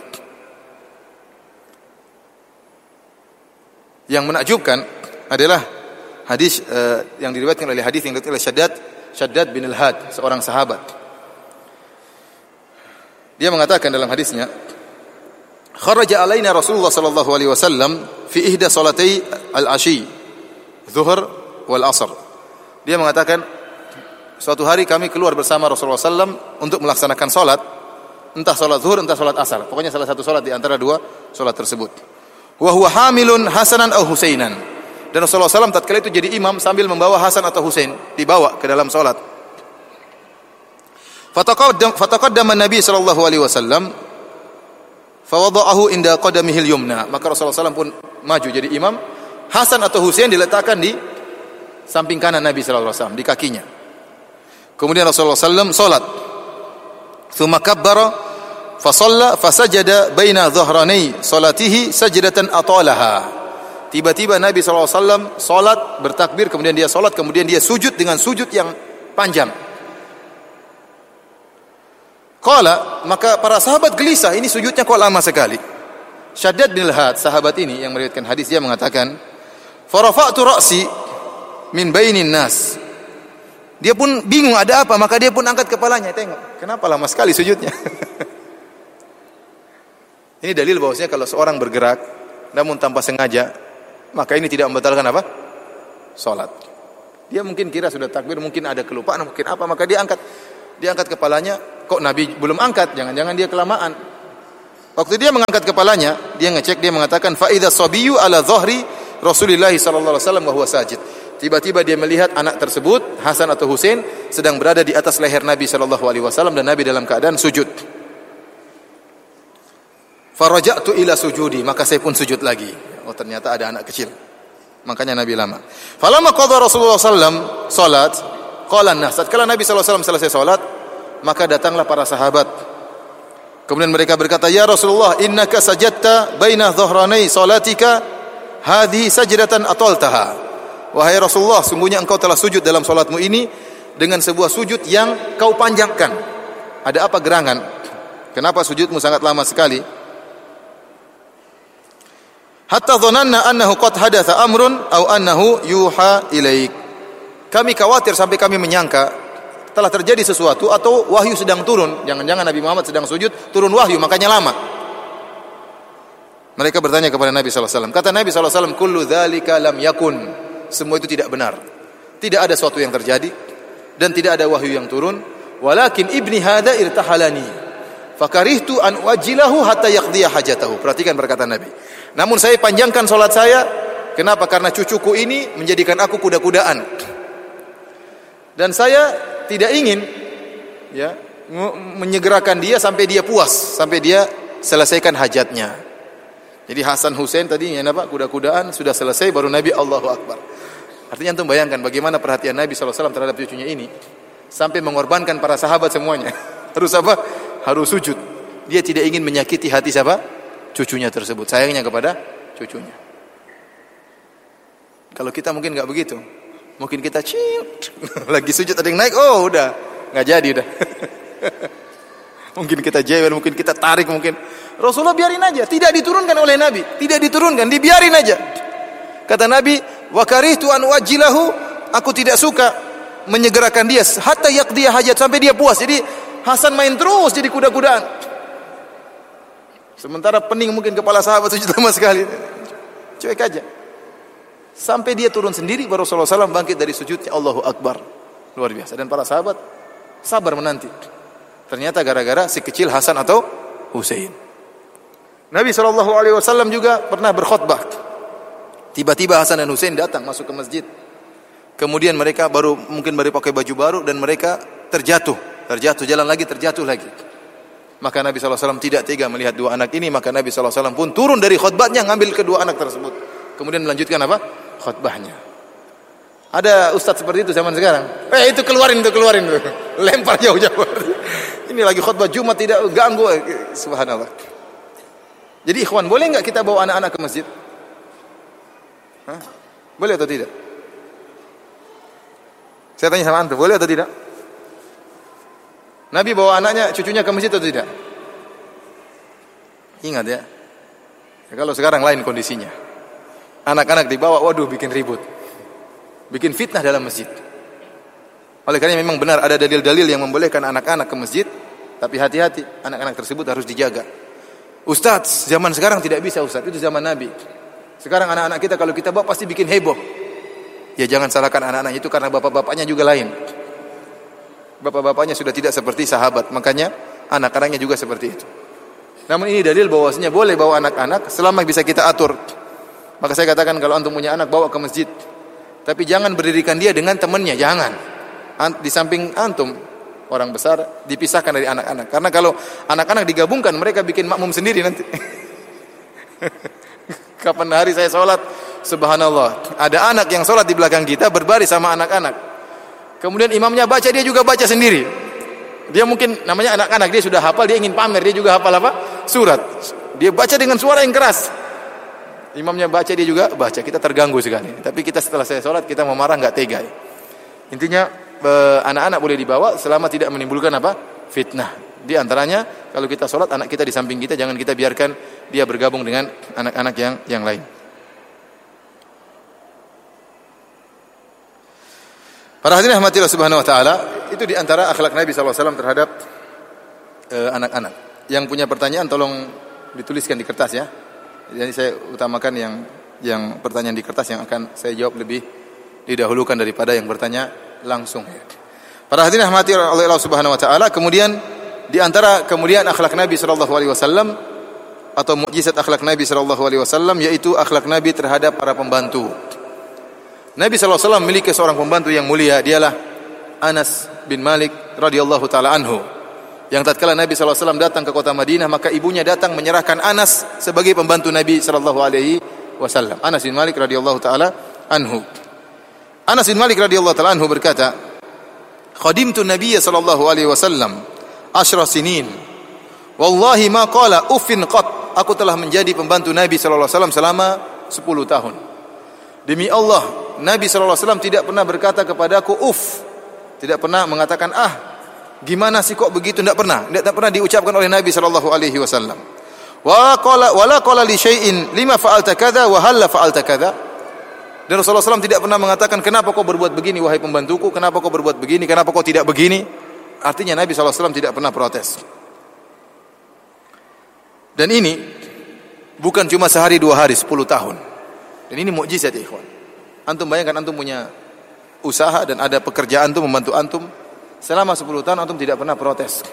Yang menakjubkan adalah hadis yang diriwayatkan oleh Shaddad bin Al-Had, seorang sahabat. Dia mengatakan dalam hadisnya, "Kharaja alaina Rasulullah sallallahu alaihi wasallam fi ihda salatai al-ashi, Zuhr wal Asr." Dia mengatakan, suatu hari kami keluar bersama Rasulullah sallallahu untuk melaksanakan salat, entah salat Zuhr entah salat Asar. Pokoknya salah satu salat di antara dua salat tersebut. Wa huwa hamilun Hasanan aw Husainan. Dan Rasulullah SAW tatkala itu jadi imam sambil membawa Hasan atau Husain, dibawa ke dalam salat. Fataqaddama Nabi sallallahu alaihi wasallam fawada'ahu inda qadamihil yumna. Maka Rasulullah SAW pun maju jadi imam. Hasan atau Husain diletakkan di samping kanan Nabi sallallahu alaihi wasallam, di kakinya. Kemudian Rasulullah SAW salat. Tsumma kabbara fa shalla fa sajada baina dhahranai salatihi sajdatan atalaha. Tiba-tiba Nabi SAW salat, bertakbir, kemudian dia salat, kemudian dia sujud dengan sujud yang panjang. Qala, maka para sahabat gelisah, ini sujudnya kok lama sekali. Shaddad bin Al-Had, sahabat ini yang meriwayatkan hadis, dia mengatakan, "Farafa'tu ra'si min bainin nas." Dia pun bingung ada apa, maka dia pun angkat kepalanya, tengok, kenapa lama sekali sujudnya? Ini dalil bahwasanya kalau seorang bergerak namun tanpa sengaja, maka ini tidak membatalkan apa? Salat. Dia mungkin kira sudah takbir, mungkin ada kelupaan, mungkin apa, maka dia angkat kepalanya, kok Nabi belum angkat, jangan-jangan dia kelamaan. Waktu dia mengangkat kepalanya, dia ngecek, dia mengatakan fa idza sabiyyu ala dhahri Rasulillah sallallahu alaihi wasallam wa huwa sajid. Tiba-tiba dia melihat anak tersebut, Hasan atau Husain, sedang berada di atas leher Nabi sallallahu alaihi wasallam dan Nabi dalam keadaan sujud. Faraja'tu ila sujudi, maka saya pun sujud lagi. Oh, ternyata ada anak kecil. Makanya Nabi lama. Falamma qada Rasulullah sallam salat, qala an-nas. Setelah Nabi sallallahu alaihi wasallam selesai salat, maka datanglah para sahabat. Kemudian mereka berkata, "Ya Rasulullah, innaka sajadta baina dhahranai salatika, hadhihi sajdatan ataltaha." Wahai Rasulullah, sungguhnya engkau telah sujud dalam salatmu ini dengan sebuah sujud yang kau panjangkan. Ada apa gerangan? Kenapa sujudmu sangat lama sekali? Hatta dhananna annahu qad hadatha amrun aw annahu yuha ilaik. Kami khawatir sampai kami menyangka telah terjadi sesuatu atau wahyu sedang turun. Jangan-jangan Nabi Muhammad sedang sujud, turun wahyu, makanya lama. Mereka bertanya kepada Nabi sallallahu alaihi wasallam. Kata Nabi sallallahu alaihi wasallam, "Kullu dzalika lam yakun." Semua itu tidak benar. Tidak ada sesuatu yang terjadi dan tidak ada wahyu yang turun. Walakin ibni hadza irtahalani. Fakarihtu an uajjilahu hatta yaqdiya hajatahu. Perhatikan perkataan Nabi. Namun saya panjangkan salat saya. Kenapa? Karena cucuku ini menjadikan aku kuda-kudaan. Dan saya tidak ingin menyegerakan dia sampai dia puas, sampai dia selesaikan hajatnya. Jadi Hasan Husain tadinya apa? Kuda-kudaan, sudah selesai baru Nabi Allahu Akbar. Artinya antum bayangkan bagaimana perhatian Nabi sallallahu alaihi wasallam terhadap cucunya ini sampai mengorbankan para sahabat semuanya. Harus apa? Harus sujud. Dia tidak ingin menyakiti hati siapa? Cucunya tersebut. Sayangnya kepada cucunya. Kalau kita mungkin enggak begitu. Mungkin kita lagi sujud ada yang naik, oh udah enggak jadi udah. Mungkin kita jewel, mungkin kita tarik, mungkin Rasulullah biarin aja, tidak diturunkan oleh Nabi, tidak diturunkan, dibiarin aja. Kata Nabi, wa karihtu an uajjilahu, aku tidak suka menyegerakan dia hatta yaqdiya hajat, sampai dia puas. Jadi Hasan main terus jadi kuda-kudaan. Sementara pening mungkin kepala sahabat sujud lama sekali. Cuek aja. Sampai dia turun sendiri baru Rasulullah SAW bangkit dari sujudnya, Allahu Akbar. Luar biasa. Dan para sahabat sabar menanti. Ternyata gara-gara si kecil Hasan atau Husain. Nabi SAW juga pernah berkhutbah. Tiba-tiba Hasan dan Husain datang masuk ke masjid. Kemudian mereka mungkin baru pakai baju baru dan mereka terjatuh jalan lagi, terjatuh lagi. Maka Nabi SAW tidak tega melihat dua anak ini, maka Nabi SAW pun turun dari khutbahnya ngambil kedua anak tersebut. Kemudian melanjutkan apa? Khutbahnya. Ada ustaz seperti itu zaman sekarang. Itu keluarin tuh. Lempar jauh-jauh. Ini lagi khutbah Jumat, tidak ganggu. Subhanallah. Jadi ikhwan, boleh enggak kita bawa anak-anak ke masjid? Hah? Boleh atau tidak? Saya tanya sama antum, boleh atau tidak? Nabi bawa anaknya, cucunya ke masjid atau tidak? Ingat ya. Kalau sekarang lain kondisinya. Anak-anak dibawa, waduh bikin ribut. Bikin fitnah dalam masjid. Oleh karena memang benar ada dalil-dalil yang membolehkan anak-anak ke masjid, tapi hati-hati, anak-anak tersebut harus dijaga. Ustaz, zaman sekarang tidak bisa Ustaz, itu zaman Nabi. Sekarang anak-anak kita kalau kita bawa pasti bikin heboh. Ya jangan salahkan anak-anak itu karena bapak-bapaknya juga lain. Bapak-bapaknya sudah tidak seperti sahabat, makanya anak-anaknya juga seperti itu. Namun ini dalil bahwasanya boleh bawa anak-anak selama bisa kita atur. Maka saya katakan kalau antum punya anak bawa ke masjid, tapi jangan berdirikan dia dengan temannya, jangan. Di samping antum orang besar dipisahkan dari anak-anak. Karena kalau anak-anak digabungkan mereka bikin makmum sendiri nanti. Kapan hari saya sholat, subhanallah, ada anak yang sholat di belakang kita berbaris sama anak-anak. Kemudian imamnya baca, dia juga baca sendiri. Dia mungkin namanya anak-anak, dia sudah hafal, dia ingin pamer, dia juga hafal apa? Surat. Dia baca dengan suara yang keras. Imamnya baca, dia juga baca. Kita terganggu sekali. Tapi kita setelah saya sholat, kita mau marah nggak tega. Intinya anak-anak boleh dibawa selama tidak menimbulkan apa? Fitnah. Di antaranya kalau kita sholat, anak kita di samping kita, jangan kita biarkan dia bergabung dengan anak-anak yang lain. Para hadirin rahmatillah subhanahu wa ta'ala, itu di antara akhlak Nabi SAW terhadap anak-anak. Yang punya pertanyaan tolong dituliskan di kertas ya. Jadi saya utamakan yang pertanyaan di kertas yang akan saya jawab lebih didahulukan daripada yang bertanya langsung. Para hadirin rahmati oleh Allah Subhanahu wa taala, kemudian di antara kemuliaan akhlak Nabi sallallahu alaihi wasallam atau mukjizat akhlak Nabi sallallahu alaihi wasallam yaitu akhlak Nabi terhadap para pembantu. Nabi sallallahu alaihi wasallam memiliki seorang pembantu yang mulia, dialah Anas bin Malik radhiyallahu taala anhu. Yang tatkala Nabi sallallahu alaihi wasallam datang ke kota Madinah, maka ibunya datang menyerahkan Anas sebagai pembantu Nabi sallallahu alaihi wasallam. Anas bin Malik radhiyallahu taala anhu. Anas bin Malik radhiyallahu taala anhu berkata, "Khadimtu Nabiy sallallahu alaihi wasallam 10 sinin. Wallahi ma qala uffin qat." Aku telah menjadi pembantu Nabi sallallahu alaihi wasallam selama 10 tahun. Demi Allah, Nabi sallallahu alaihi wasallam tidak pernah berkata kepadaku uff. Tidak pernah mengatakan gimana sih kok begitu, tidak pernah diucapkan oleh Nabi sallallahu alaihi wasallam. Wala qala li syai'in lima fa'alta kadza wa hal fa'alta kadza. Dan Rasulullah SAW tidak pernah mengatakan, kenapa kau berbuat begini wahai pembantuku, kenapa kau berbuat begini, kenapa kau tidak begini. Artinya Nabi SAW tidak pernah protes. Dan ini bukan cuma sehari 2 hari, 10 tahun. Dan ini mukjizat ya ikhwan. Antum bayangkan antum punya usaha dan ada pekerjaan antum membantu antum, selama 10 tahun antum tidak pernah protes.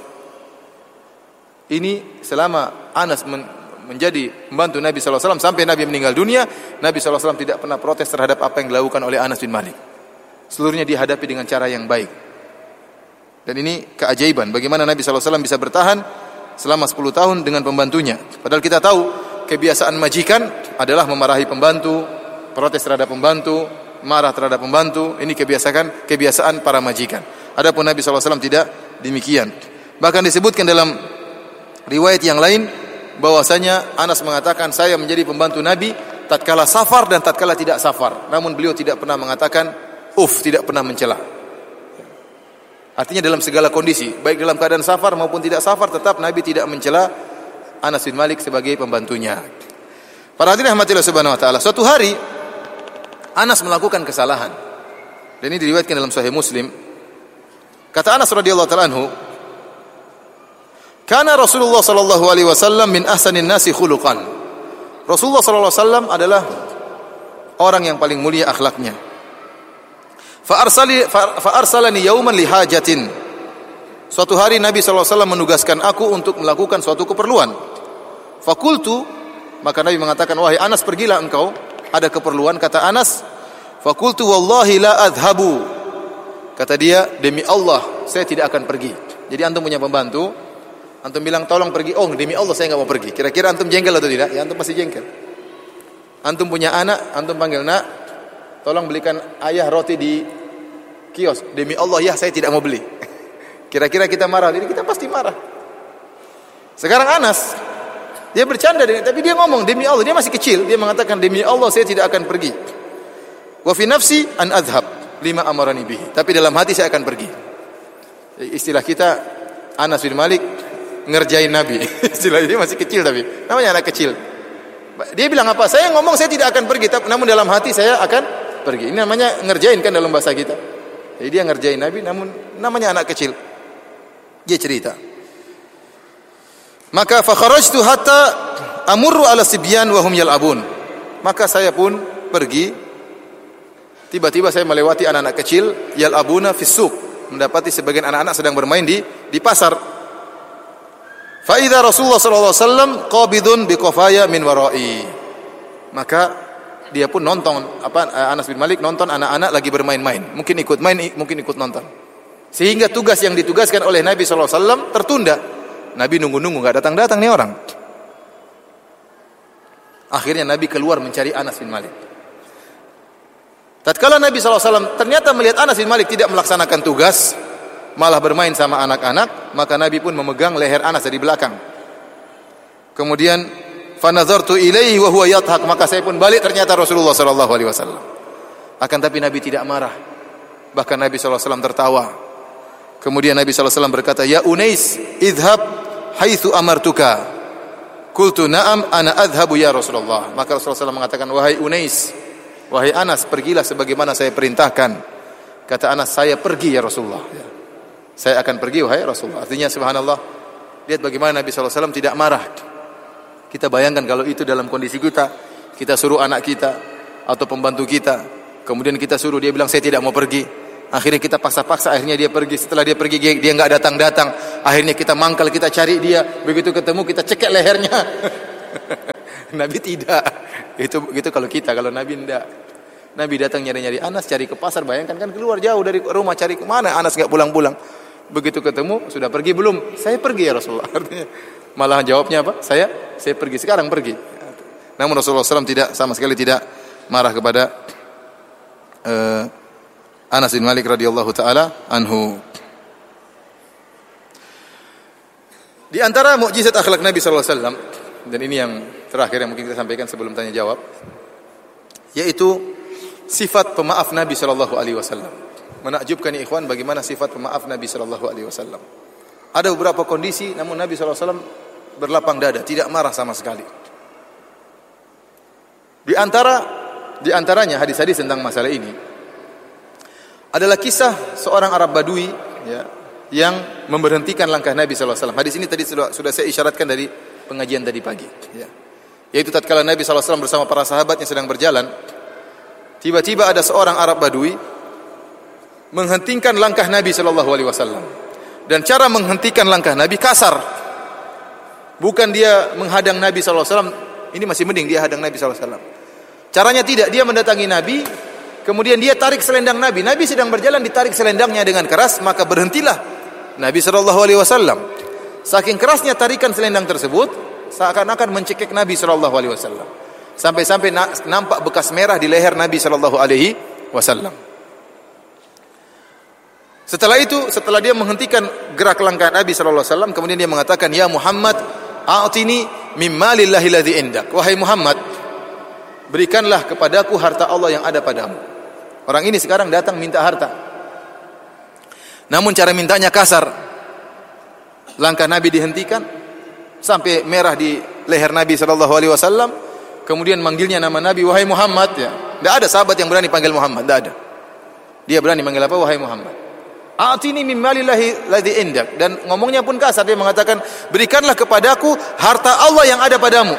Ini selama Anas menjadi pembantu Nabi SAW sampai Nabi meninggal dunia, Nabi SAW tidak pernah protes terhadap apa yang dilakukan oleh Anas bin Malik. Seluruhnya dihadapi dengan cara yang baik. Dan ini keajaiban bagaimana Nabi SAW bisa bertahan selama 10 tahun dengan pembantunya. Padahal kita tahu kebiasaan majikan adalah memarahi pembantu, protes terhadap pembantu, marah terhadap pembantu. Ini kebiasaan para majikan. Adapun Nabi SAW tidak demikian. Bahkan disebutkan dalam riwayat yang lain bahwasanya Anas mengatakan, saya menjadi pembantu Nabi tatkala safar dan tatkala tidak safar. Namun beliau tidak pernah mengatakan tidak pernah mencela. Artinya dalam segala kondisi, baik dalam keadaan safar maupun tidak safar, tetap Nabi tidak mencela Anas bin Malik sebagai pembantunya. Para hadirin rahmatillah subhanahu wa ta'ala, suatu hari Anas melakukan kesalahan. Dan ini diriwayatkan dalam Sahih Muslim. Kata Anas radhiyallahu ta'ala anhu, "Kana Rasulullah sallallahu alaihi wasallam min ahsanin nasi khuluqan." Rasulullah sallallahu alaihi wasallam adalah orang yang paling mulia akhlaknya. Fa arsalani yauman li hajatin. Suatu hari Nabi sallallahu alaihi wasallam menugaskan aku untuk melakukan suatu keperluan. Fakultu, maka Nabi mengatakan, "Wahai Anas, pergilah engkau, ada keperluan." Kata Anas, "Fakultu wallahi la adhabu." Kata dia, "Demi Allah, saya tidak akan pergi." Jadi antum punya pembantu, antum bilang tolong pergi, demi Allah saya enggak mau pergi. Kira-kira antum jengkel atau tidak? Ya antum pasti jengkel. Antum punya anak, antum panggil, "Nak, tolong belikan ayah roti di kios." "Demi Allah ya, saya tidak mau beli." Kira-kira kita marah? Jadi kita pasti marah. Sekarang Anas, dia bercanda tapi dia ngomong demi Allah, dia masih kecil, dia mengatakan demi Allah saya tidak akan pergi. Wa fi nafsi an adhhab lima amarani bihi. Tapi dalam hati saya akan pergi. Istilah kita Anas bin Malik ngerjain Nabi. Istilah ini masih kecil tapi namanya anak kecil. Dia bilang apa? Saya ngomong saya tidak akan pergi, namun dalam hati saya akan pergi. Ini namanya ngerjain kan dalam bahasa kita. Jadi dia ngerjain Nabi namun namanya anak kecil. Dia cerita. Maka fa kharajtu hatta amurru ala sibyan wa hum yal'abun. Maka saya pun pergi. Tiba-tiba saya melewati anak-anak kecil yal'abuna fis suq, mendapati sebagian anak-anak sedang bermain di pasar. Fa idza Rasulullah sallallahu alaihi wasallam qabidun bi qafaya min wara'i. Maka dia pun nonton Anas bin Malik nonton anak-anak lagi bermain-main. Mungkin ikut main, mungkin ikut nonton. Sehingga tugas yang ditugaskan oleh Nabi sallallahu alaihi wasallam tertunda. Nabi nunggu-nunggu enggak datang-datang nih orang. Akhirnya Nabi keluar mencari Anas bin Malik. Tatkala Nabi sallallahu alaihi wasallam ternyata melihat Anas bin Malik tidak melaksanakan tugas, malah bermain sama anak-anak, maka Nabi pun memegang leher Anas dari belakang. Kemudian fa nazartu ilaihi wa huwa yadhhak, maka saya pun balik, ternyata Rasulullah sallallahu alaihi wasallam. Akan tapi Nabi tidak marah. Bahkan Nabi sallallahu alaihi wasallam tertawa. Kemudian Nabi sallallahu alaihi wasallam berkata, "Ya Unais, idhhab haitsu amartuka." Qultu, "Na'am, ana adhhabu ya Rasulullah." Maka Rasulullah SAW mengatakan, "Wahai Unais, wahai Anas, pergilah sebagaimana saya perintahkan." Kata Anas, "Saya pergi ya Rasulullah." Saya akan pergi wahai Rasulullah. Artinya subhanallah, lihat bagaimana Nabi sallallahu alaihi wasallam tidak marah. Kita bayangkan kalau itu dalam kondisi kita suruh anak kita atau pembantu kita Kemudian kita suruh, dia bilang saya tidak mau pergi. Akhirnya kita paksa-paksa, akhirnya dia pergi. Setelah dia pergi, dia enggak datang-datang. Akhirnya kita mangkal, kita cari dia. Begitu ketemu, kita cekek lehernya. Nabi tidak. Itu kalau kita, kalau Nabi tidak. Nabi datang nyari-nyari Anas, cari ke pasar. Bayangkan kan keluar jauh dari rumah, cari kemana. Anas enggak pulang-pulang. Begitu ketemu, sudah pergi belum? Saya pergi ya Rasulullah. Artinya, malah jawabnya apa? Saya pergi, sekarang pergi. Namun Rasulullah SAW tidak, sama sekali tidak marah kepada Anas bin Malik radhiyallahu taala anhu. Di antara mukjizat akhlak Nabi sallallahu alaihi wasallam, dan ini yang terakhir yang mungkin kita sampaikan sebelum tanya jawab, yaitu sifat pemaaf Nabi sallallahu alaihi wasallam. Menakjubkan ya ikhwan bagaimana sifat pemaaf Nabi sallallahu alaihi wasallam. Ada beberapa kondisi namun Nabi sallallahu alaihi wasallam berlapang dada, tidak marah sama sekali. Di antaranya hadis-hadis tentang masalah ini adalah kisah seorang Arab Badui ya, yang memberhentikan langkah Nabi sallallahu alaihi wasallam. Hadis ini tadi sudah saya isyaratkan dari pengajian tadi pagi ya. Yaitu tatkala Nabi sallallahu alaihi wasallam bersama para sahabatnya sedang berjalan, tiba-tiba ada seorang Arab Badui menghentikan langkah Nabi sallallahu alaihi wasallam. Dan cara menghentikan langkah Nabi kasar. Bukan dia menghadang Nabi sallallahu alaihi wasallam, ini masih mending dia hadang Nabi sallallahu alaihi wasallam. Caranya tidak, dia mendatangi Nabi, kemudian dia tarik selendang Nabi. Nabi sedang berjalan, ditarik selendangnya dengan keras, maka berhentilah Nabi sallallahu alaihi wasallam. Saking kerasnya tarikan selendang tersebut, seakan-akan mencekik Nabi sallallahu alaihi wasallam. Sampai-sampai nampak bekas merah di leher Nabi sallallahu alaihi wasallam. Setelah itu, setelah dia menghentikan gerak langkah Nabi sallallahu alaihi wasallam, kemudian dia mengatakan, "Ya Muhammad, a'tini mimma lillahi ladzi indak." Wahai Muhammad, berikanlah kepadaku harta Allah yang ada padamu. Orang ini sekarang datang minta harta. Namun cara mintanya kasar. Langkah Nabi dihentikan sampai merah di leher Nabi sallallahu alaihi wasallam. Kemudian manggilnya nama Nabi, "Wahai Muhammad." Ya. Tidak ada sahabat yang berani panggil Muhammad, tidak ada. Dia berani manggil apa? "Wahai Muhammad. A'tini min malillahi ladzi indak." Dan ngomongnya pun kasar, dia mengatakan, "Berikanlah kepadaku harta Allah yang ada padamu."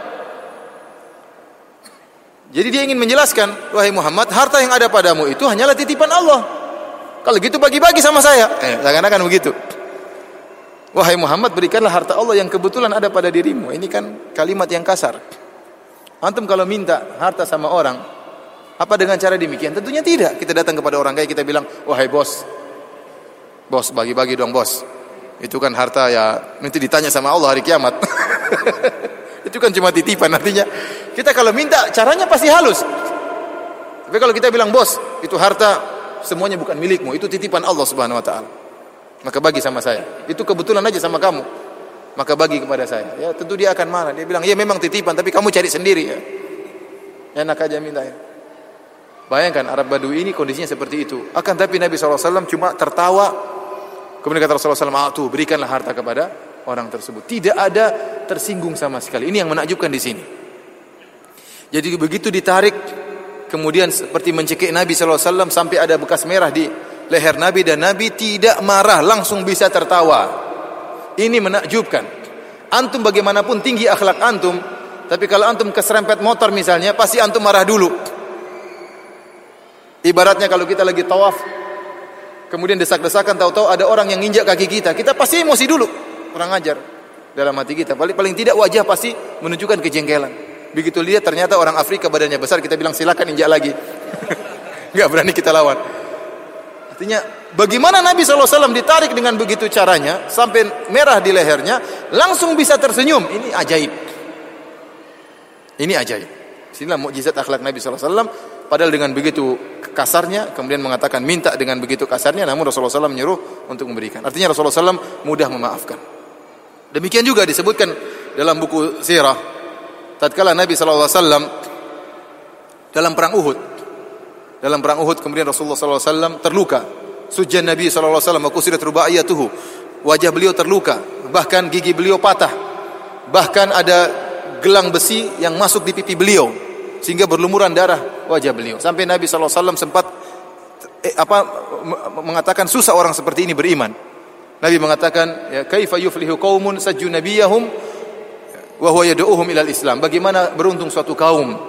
Jadi dia ingin menjelaskan, "Wahai Muhammad, harta yang ada padamu itu hanyalah titipan Allah. Kalau gitu bagi-bagi sama saya." Seakan-akan begitu. "Wahai Muhammad, berikanlah harta Allah yang kebetulan ada pada dirimu." Ini kan kalimat yang kasar. Antum kalau minta harta sama orang, apa dengan cara demikian? Tentunya tidak. Kita datang kepada orang kaya, kita bilang, "Wahai bos, bagi-bagi dong bos. Itu kan harta ya, nanti ditanya sama Allah hari kiamat." Itu kan cuma titipan, artinya kita kalau minta caranya pasti halus. Tapi kalau kita bilang, "Bos, itu harta semuanya bukan milikmu, itu titipan Allah Subhanahu wa taala. Maka bagi sama saya. Itu kebetulan aja sama kamu. Maka bagi kepada saya." Ya, tentu dia akan marah. Dia bilang, "Ya memang titipan, tapi kamu cari sendiri ya. Enak aja minta ya." Bayangkan Arab Badui ini kondisinya seperti itu. Akan tapi Nabi SAW cuma tertawa. Kemudian kata Rasulullah SAW, "Berikanlah harta kepada orang tersebut." Tidak ada tersinggung sama sekali. Ini yang menakjubkan di sini. Jadi begitu ditarik, kemudian seperti mencekik Nabi SAW sampai ada bekas merah di leher Nabi, dan Nabi tidak marah, langsung bisa tertawa. Ini menakjubkan. Antum bagaimanapun tinggi akhlak antum, tapi kalau antum keserempet motor misalnya, pasti antum marah dulu. Ibaratnya kalau kita lagi tawaf, kemudian desak-desakan, tahu-tahu ada orang yang nginjak kaki kita, kita pasti emosi dulu. Kurang ajar dalam hati kita. Paling tidak wajah pasti menunjukkan kejengkelan. Begitu lihat ternyata orang Afrika badannya besar, kita bilang silakan injak lagi. Enggak berani kita lawan. Artinya bagaimana Nabi SAW ditarik dengan begitu caranya sampai merah di lehernya, langsung bisa tersenyum. Ini ajaib. Ini ajaib. Inilah mukjizat akhlak Nabi SAW. Padahal dengan begitu kasarnya, kemudian mengatakan minta dengan begitu kasarnya, namun Rasulullah SAW menyuruh untuk memberikan. Artinya Rasulullah SAW mudah memaafkan. Demikian juga disebutkan dalam buku sirah, tatkala Nabi SAW dalam perang Uhud, kemudian Rasulullah SAW terluka. Sujjan Nabi SAW wa kusirat rubaiyatuhu. Wajah beliau terluka, bahkan gigi beliau patah. Bahkan ada gelang besi yang masuk di pipi beliau sehingga berlumuran darah wajah beliau. Sampai Nabi SAW sempat mengatakan susah orang seperti ini beriman. Nabi mengatakan, "Ya kaifa yuflihu qaumun sajju nabiyahum wa huwa yad'uuhum ilal Islam." Bagaimana beruntung suatu kaum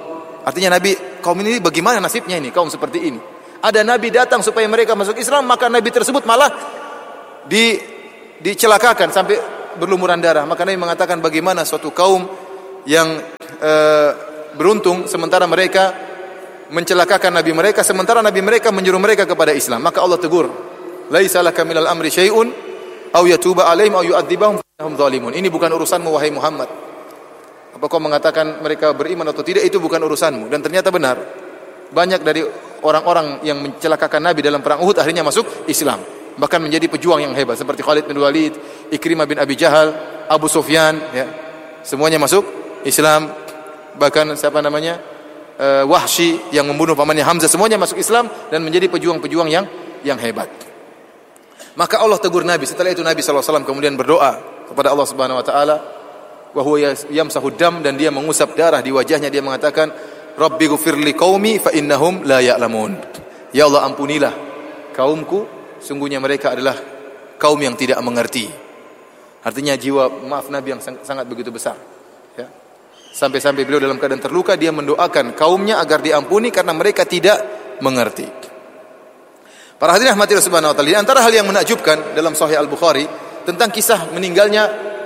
Artinya Nabi, kaum ini bagaimana nasibnya ini, kaum seperti ini. Ada Nabi datang supaya mereka masuk Islam, maka Nabi tersebut malah dicelakakan sampai berlumuran darah. Maka Nabi mengatakan bagaimana suatu kaum yang beruntung sementara mereka mencelakakan Nabi mereka, sementara Nabi mereka menyuruh mereka kepada Islam. Maka Allah tegur, laisa laka minal amri syai'un aw yatuba alaihim aw yu'adzibahum fa innahum zalimun. Ini bukan urusanmu wahai Muhammad. Apa kau mengatakan mereka beriman atau tidak, itu bukan urusanmu. Dan ternyata benar. Banyak dari orang-orang yang mencelakakan Nabi dalam perang Uhud akhirnya masuk Islam. Bahkan menjadi pejuang yang hebat seperti Khalid bin Walid, Ikrimah bin Abi Jahal, Abu Sufyan, ya. Semuanya masuk Islam. Bahkan siapa namanya? Wahsy yang membunuh pamannya Hamzah, semuanya masuk Islam dan menjadi pejuang-pejuang yang hebat. Maka Allah tegur Nabi. Setelah itu Nabi SAW kemudian berdoa kepada Allah Subhanahu Wa Taala, wa huwa yamsahu dam, dan dia mengusap darah di wajahnya. Dia mengatakan, Rabbi ghfirli qaumi fa innahum la ya'lamun. Ya Allah, ampunilah kaumku, sungguhnya mereka adalah kaum yang tidak mengerti. Artinya jiwa maaf Nabi yang sangat begitu besar, ya. Sampai-sampai beliau dalam keadaan terluka, dia mendoakan kaumnya agar diampuni karena mereka tidak mengerti. Para hadirin rahmatillah subhanahu wa ta'ala, di antara hal yang menakjubkan dalam Sahih Al-Bukhari tentang kisah meninggalnya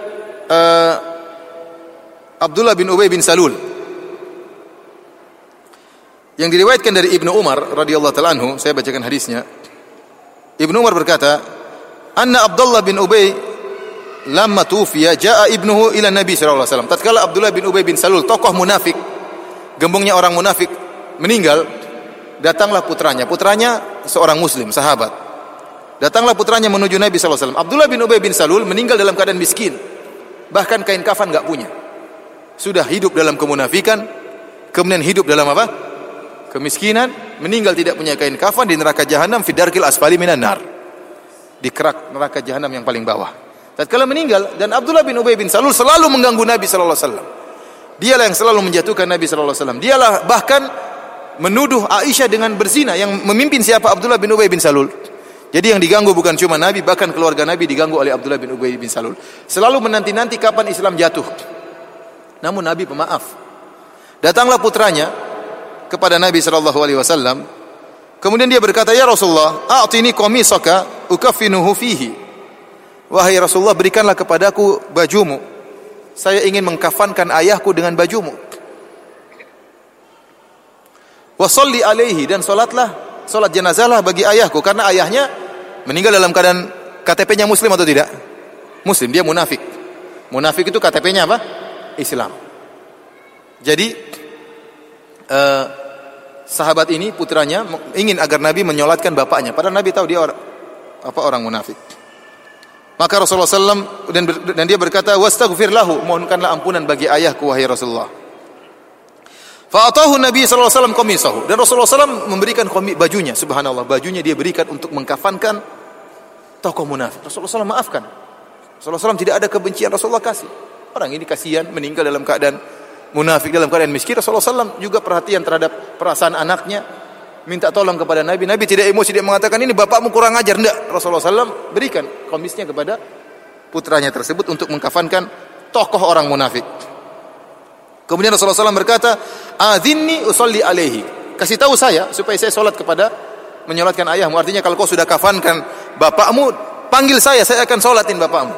Abdullah bin Ubay bin Salul, yang diriwayatkan dari Ibnu Umar radhiyallahu ta'ala anhu. Saya bacakan hadisnya. Ibnu Umar berkata, anna Abdullah bin Ubay lamma tufiya jaa ibnuhu ila Nabi sallallahu alaihi wasallam. Tatkala Abdullah bin Ubay bin Salul, tokoh munafik, gembongnya orang munafik, meninggal, datanglah putranya. Putranya seorang muslim, sahabat. Datanglah putranya menuju Nabi sallallahu alaihi wasallam. Abdullah bin Ubay bin Salul meninggal dalam keadaan miskin. Bahkan kain kafan enggak punya. Sudah hidup dalam kemunafikan, kemudian hidup dalam apa? Kemiskinan, meninggal tidak punya kain kafan di neraka jahanam, fi darkil asfali minan nar. Di kerak neraka jahanam yang paling bawah. Tatkala meninggal, dan Abdullah bin Ubay bin Salul selalu mengganggu Nabi sallallahu alaihi wasallam. Dialah yang selalu menjatuhkan Nabi sallallahu alaihi wasallam. Dialah bahkan menuduh Aisyah dengan berzina. Yang memimpin siapa? Abdullah bin Ubay bin Salul. Jadi yang diganggu bukan cuma Nabi, bahkan keluarga Nabi diganggu oleh Abdullah bin Ubay bin Salul. Selalu menanti-nanti kapan Islam jatuh. Namun Nabi pemaaf. Datanglah putranya kepada Nabi sallallahu alaihi wasallam. Kemudian dia berkata, "Ya Rasulullah, a'tini qamisaka ukaffinuhu fihi." Wahai Rasulullah, berikanlah kepadaku bajumu. Saya ingin mengkafankan ayahku dengan bajumu. Wa sholli alaihi, dan salat jenazahlah bagi ayahku, karena ayahnya meninggal dalam keadaan KTP-nya muslim atau tidak? Muslim, dia munafik. Munafik itu KTP-nya apa? Islam. Jadi sahabat ini putranya ingin agar Nabi menyolatkan bapaknya, padahal Nabi tahu dia orang munafik. Maka Rasulullah SAW dan dia berkata, wastaghfir lahu, mohonkanlah ampunan bagi ayahku wahai Rasulullah. Fa'atahu Nabi SAW qamisahu, dan Rasulullah SAW memberikan bajunya. Subhanallah, bajunya dia berikan untuk mengkafankan tokoh munafik. Rasulullah SAW maafkan. Rasulullah SAW tidak ada kebencian, Rasulullah kasih. Orang ini kasihan, meninggal dalam keadaan munafik, dalam keadaan miskin. Rasulullah SAW juga perhatian terhadap perasaan anaknya, minta tolong kepada Nabi. Nabi tidak emosi, tidak mengatakan ini bapakmu kurang ajar, enggak. Rasulullah SAW berikan komisnya kepada putranya tersebut untuk mengkafankan tokoh orang munafik. Kemudian Rasulullah SAW berkata, adzinni usolli alaihi, kasih tahu saya supaya saya solat menyolatkan ayahmu. Artinya kalau kau sudah kafankan bapakmu, panggil saya akan solatin bapakmu.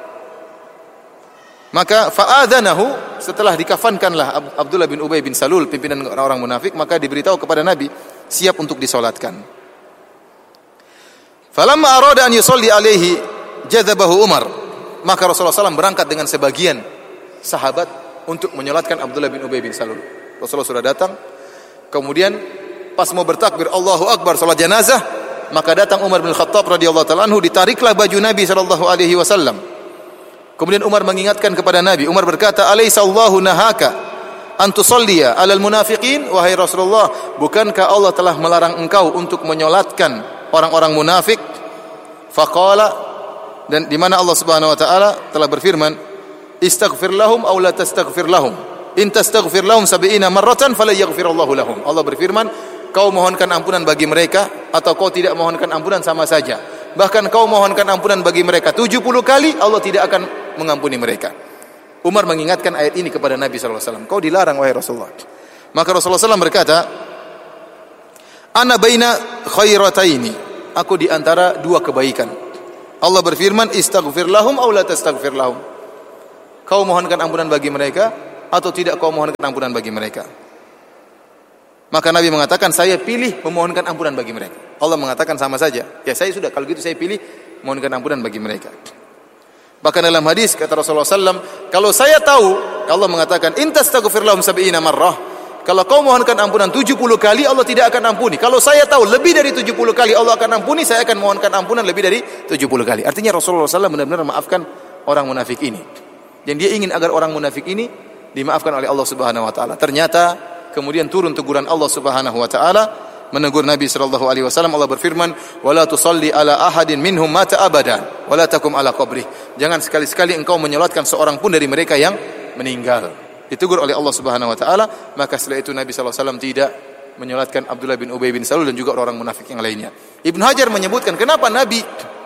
Maka fa'adzanahu, setelah dikafankanlah Abdullah bin Ubay bin Salul, pimpinan orang-orang munafik, maka diberitahu kepada Nabi, siap untuk disolatkan. Falamma arada an yusolli alaihi jadzabahu Umar, maka Rasulullah SAW berangkat dengan sebagian sahabat untuk menyolatkan Abdullah bin Ubay bin Salul. Rasulullah sudah datang, kemudian pas mau bertakbir Allahu Akbar salat jenazah, maka datang Umar bin Khattab radhiyallahu ta'ala anhu, ditariklah baju Nabi sallallahu alaihi wasallam. Kemudian Umar mengingatkan kepada Nabi. Umar berkata, "Alaysa Allahu nahaka an tusalliya 'alal munafiqin?" Wahai Rasulullah, bukankah Allah telah melarang engkau untuk menyolatkan orang-orang munafik? Faqala, dan di mana Allah Subhanahu wa taala telah berfirman, "Istaghfir lahum aw la tastaghfir lahum. In tastaghfir lahum 70 marratan fala yaghfirullahu lahum." Allah berfirman, kau mohonkan ampunan bagi mereka atau kau tidak mohonkan ampunan sama saja. Bahkan kau mohonkan ampunan bagi mereka 70 kali, Allah tidak akan mengampuni mereka. Umar mengingatkan ayat ini kepada Nabi sallallahu alaihi wasallam. Kau dilarang wahai Rasulullah. Maka Rasulullah SAW berkata, "Ana baina khairataini." Aku di antara dua kebaikan. Allah berfirman, "Istaghfir lahum aw la tastaghfir lahum." Kau mohonkan ampunan bagi mereka atau tidak kau mohonkan ampunan bagi mereka? Maka Nabi mengatakan, saya pilih memohonkan ampunan bagi mereka. Allah mengatakan sama saja. Ya saya sudah, kalau gitu saya pilih memohonkan ampunan bagi mereka. Bahkan dalam hadis kata Rasulullah SAW, kalau saya tahu, Allah mengatakan, "In tastaghfir lahum 70 marrah." Kalau kau mohonkan ampunan 70 kali, Allah tidak akan ampuni. Kalau saya tahu lebih dari 70 kali Allah akan ampuni, saya akan mohonkan ampunan lebih dari 70 kali. Artinya Rasulullah SAW benar-benar memaafkan orang munafik ini. Dan dia ingin agar orang munafik ini dimaafkan oleh Allah Subhanahu wa taala. Ternyata kemudian turun teguran Allah Subhanahu wa taala menegur Nabi sallallahu alaihi wasallam. Allah berfirman, "Wala tusalli ala ahadin minhum mata abadan, wala takum ala qabrih." Jangan sekali-sekali engkau menyolatkan seorang pun dari mereka yang meninggal. Ditegur oleh Allah Subhanahu wa taala, maka setelah itu Nabi sallallahu alaihi wasallam tidak menyolatkan Abdullah bin Ubay bin Salul dan juga orang munafik yang lainnya. Ibnu Hajar menyebutkan kenapa Nabi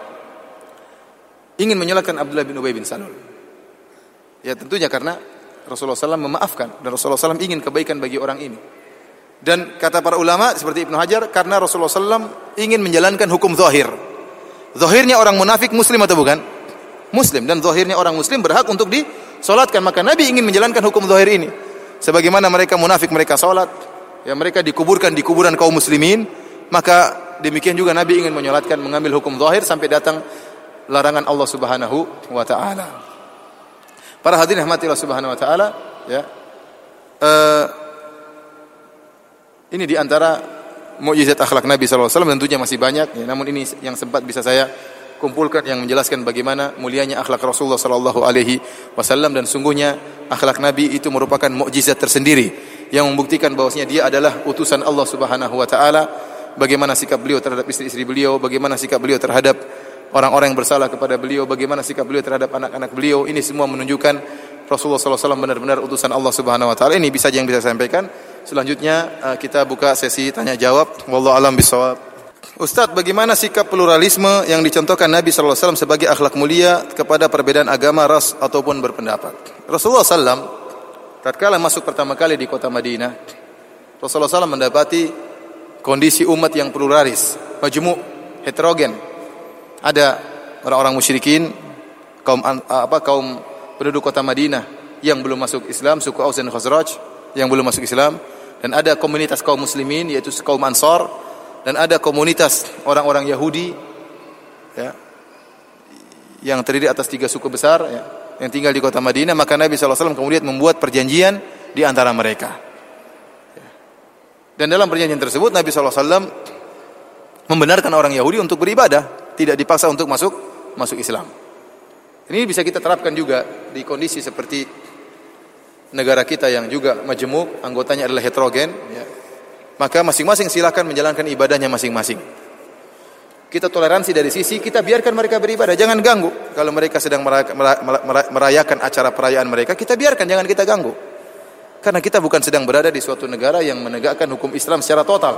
ingin menyolatkan Abdullah bin Ubay bin Salul. Ya tentunya karena Rasulullah SAW memaafkan dan Rasulullah SAW ingin kebaikan bagi orang ini. Dan kata para ulama seperti Ibnu Hajar, karena Rasulullah SAW ingin menjalankan hukum zahir. Zahirnya orang munafik muslim atau bukan? Muslim. Dan zahirnya orang muslim berhak untuk disolatkan. Maka Nabi ingin menjalankan hukum zahir ini. Sebagaimana mereka munafik mereka solat, ya mereka dikuburkan di kuburan kaum muslimin, maka demikian juga Nabi ingin menyolatkan, mengambil hukum zahir sampai datang larangan Allah Subhanahu wa taala. Para hadirin rahmati Allah Subhanahu wa taala, ya. Ini di antara mukjizat akhlak Nabi sallallahu alaihi wasallam, tentunya masih banyak, ya, namun ini yang sempat bisa saya kumpulkan yang menjelaskan bagaimana mulianya akhlak Rasulullah sallallahu alaihi wasallam. Dan sungguhnya akhlak Nabi itu merupakan mukjizat tersendiri yang membuktikan bahwasanya dia adalah utusan Allah Subhanahu wa taala. Bagaimana sikap beliau terhadap istri-istri beliau, bagaimana sikap beliau terhadap orang-orang yang bersalah kepada beliau, bagaimana sikap beliau terhadap anak-anak beliau. Ini semua menunjukkan Rasulullah SAW benar-benar utusan Allah Subhanahu Wa Taala. Ini bisa yang bisa saya sampaikan. Selanjutnya kita buka sesi tanya jawab. Wallahu a'lam bishawab. Ustaz, bagaimana sikap pluralisme yang dicontohkan Nabi SAW sebagai akhlak mulia kepada perbedaan agama, ras ataupun berpendapat? Rasulullah SAW tatkala masuk pertama kali di kota Madinah, Rasulullah SAW mendapati kondisi umat yang pluralis, majmu', heterogen. Ada orang-orang musyrikin, kaum penduduk kota Madinah yang belum masuk Islam, suku Aus dan Khazraj yang belum masuk Islam, dan ada komunitas kaum muslimin yaitu kaum Ansar, dan ada komunitas orang-orang Yahudi, ya, yang terdiri atas 3 suku besar, ya, yang tinggal di kota Madinah. Maka Nabi SAW kemudian membuat perjanjian di antara mereka. Dan dalam perjanjian tersebut Nabi SAW membenarkan orang Yahudi untuk beribadah, tidak dipaksa untuk masuk Islam. Ini bisa kita terapkan juga di kondisi seperti negara kita yang juga majmuk, anggotanya adalah heterogen, ya. Maka masing-masing silakan menjalankan ibadahnya masing-masing. Kita toleransi dari sisi kita biarkan mereka beribadah, jangan ganggu. Kalau mereka sedang merayakan acara perayaan mereka, kita biarkan, jangan kita ganggu. Karena kita bukan sedang berada di suatu negara yang menegakkan hukum Islam secara total.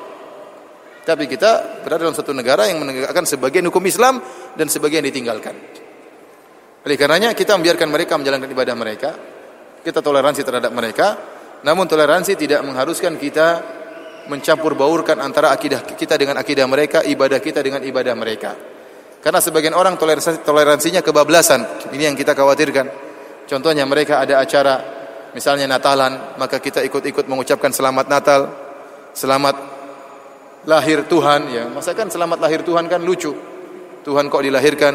Tapi kita berada dalam suatu negara yang menegakkan sebagian hukum Islam dan sebagian ditinggalkan. Oleh karenanya kita membiarkan mereka menjalankan ibadah mereka. Kita toleransi terhadap mereka. Namun toleransi tidak mengharuskan kita mencampur baurkan antara akidah kita dengan akidah mereka, ibadah kita dengan ibadah mereka. Karena sebagian orang toleransinya kebablasan. Ini yang kita khawatirkan. Contohnya mereka ada acara misalnya Natalan, maka kita ikut-ikut mengucapkan selamat Natal, selamat lahir Tuhan, ya. Masakan selamat lahir Tuhan kan lucu. Tuhan kok dilahirkan?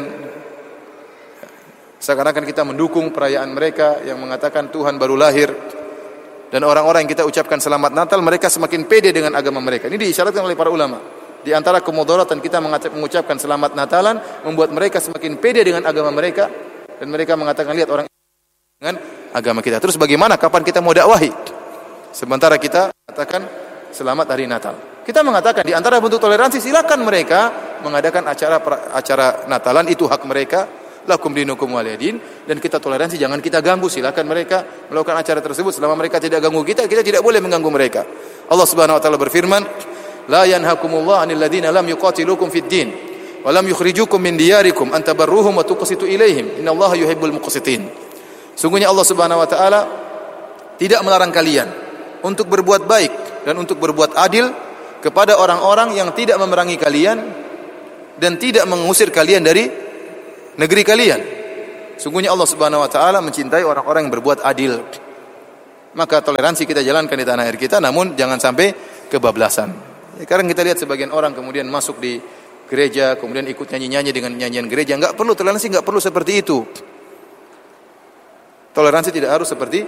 Seakan-akan kita mendukung perayaan mereka yang mengatakan Tuhan baru lahir. Dan orang-orang yang kita ucapkan selamat Natal, mereka semakin pede dengan agama mereka. Ini diisyaratkan oleh para ulama. Di antara kemudaratan kita mengucapkan selamat Natalan membuat mereka semakin pede dengan agama mereka, dan mereka mengatakan, lihat orang dengan agama kita. Terus bagaimana, kapan kita mau dakwahi? Sementara kita katakan selamat hari Natal. Kita mengatakan di antara bentuk toleransi, silakan mereka mengadakan acara Natalan, itu hak mereka. Lakum dinukum waliyadin, dan kita toleransi, jangan kita ganggu. Silakan mereka melakukan acara tersebut selama mereka tidak ganggu kita tidak boleh mengganggu mereka. Allah Subhanahu wa taala berfirman, la yanhakumullahu 'anil ladzina lam yuqatilukum fid din wa lam yukhrijukum min diyarikum an tabarruhum wa tuqsitu ilaihim innallaha yuhibbul muqsitin. Sungguhnya Allah Subhanahu wa taala tidak melarang kalian untuk berbuat baik dan untuk berbuat adil kepada orang-orang yang tidak memerangi kalian dan tidak mengusir kalian dari negeri kalian. Sungguhnya Allah Subhanahu wa taala mencintai orang-orang yang berbuat adil. Maka toleransi kita jalankan di tanah air kita, namun jangan sampai kebablasan. Sekarang kita lihat sebagian orang kemudian masuk di gereja, kemudian ikut nyanyi-nyanyi dengan nyanyian gereja. Enggak perlu, toleransi enggak perlu seperti itu. Toleransi tidak harus seperti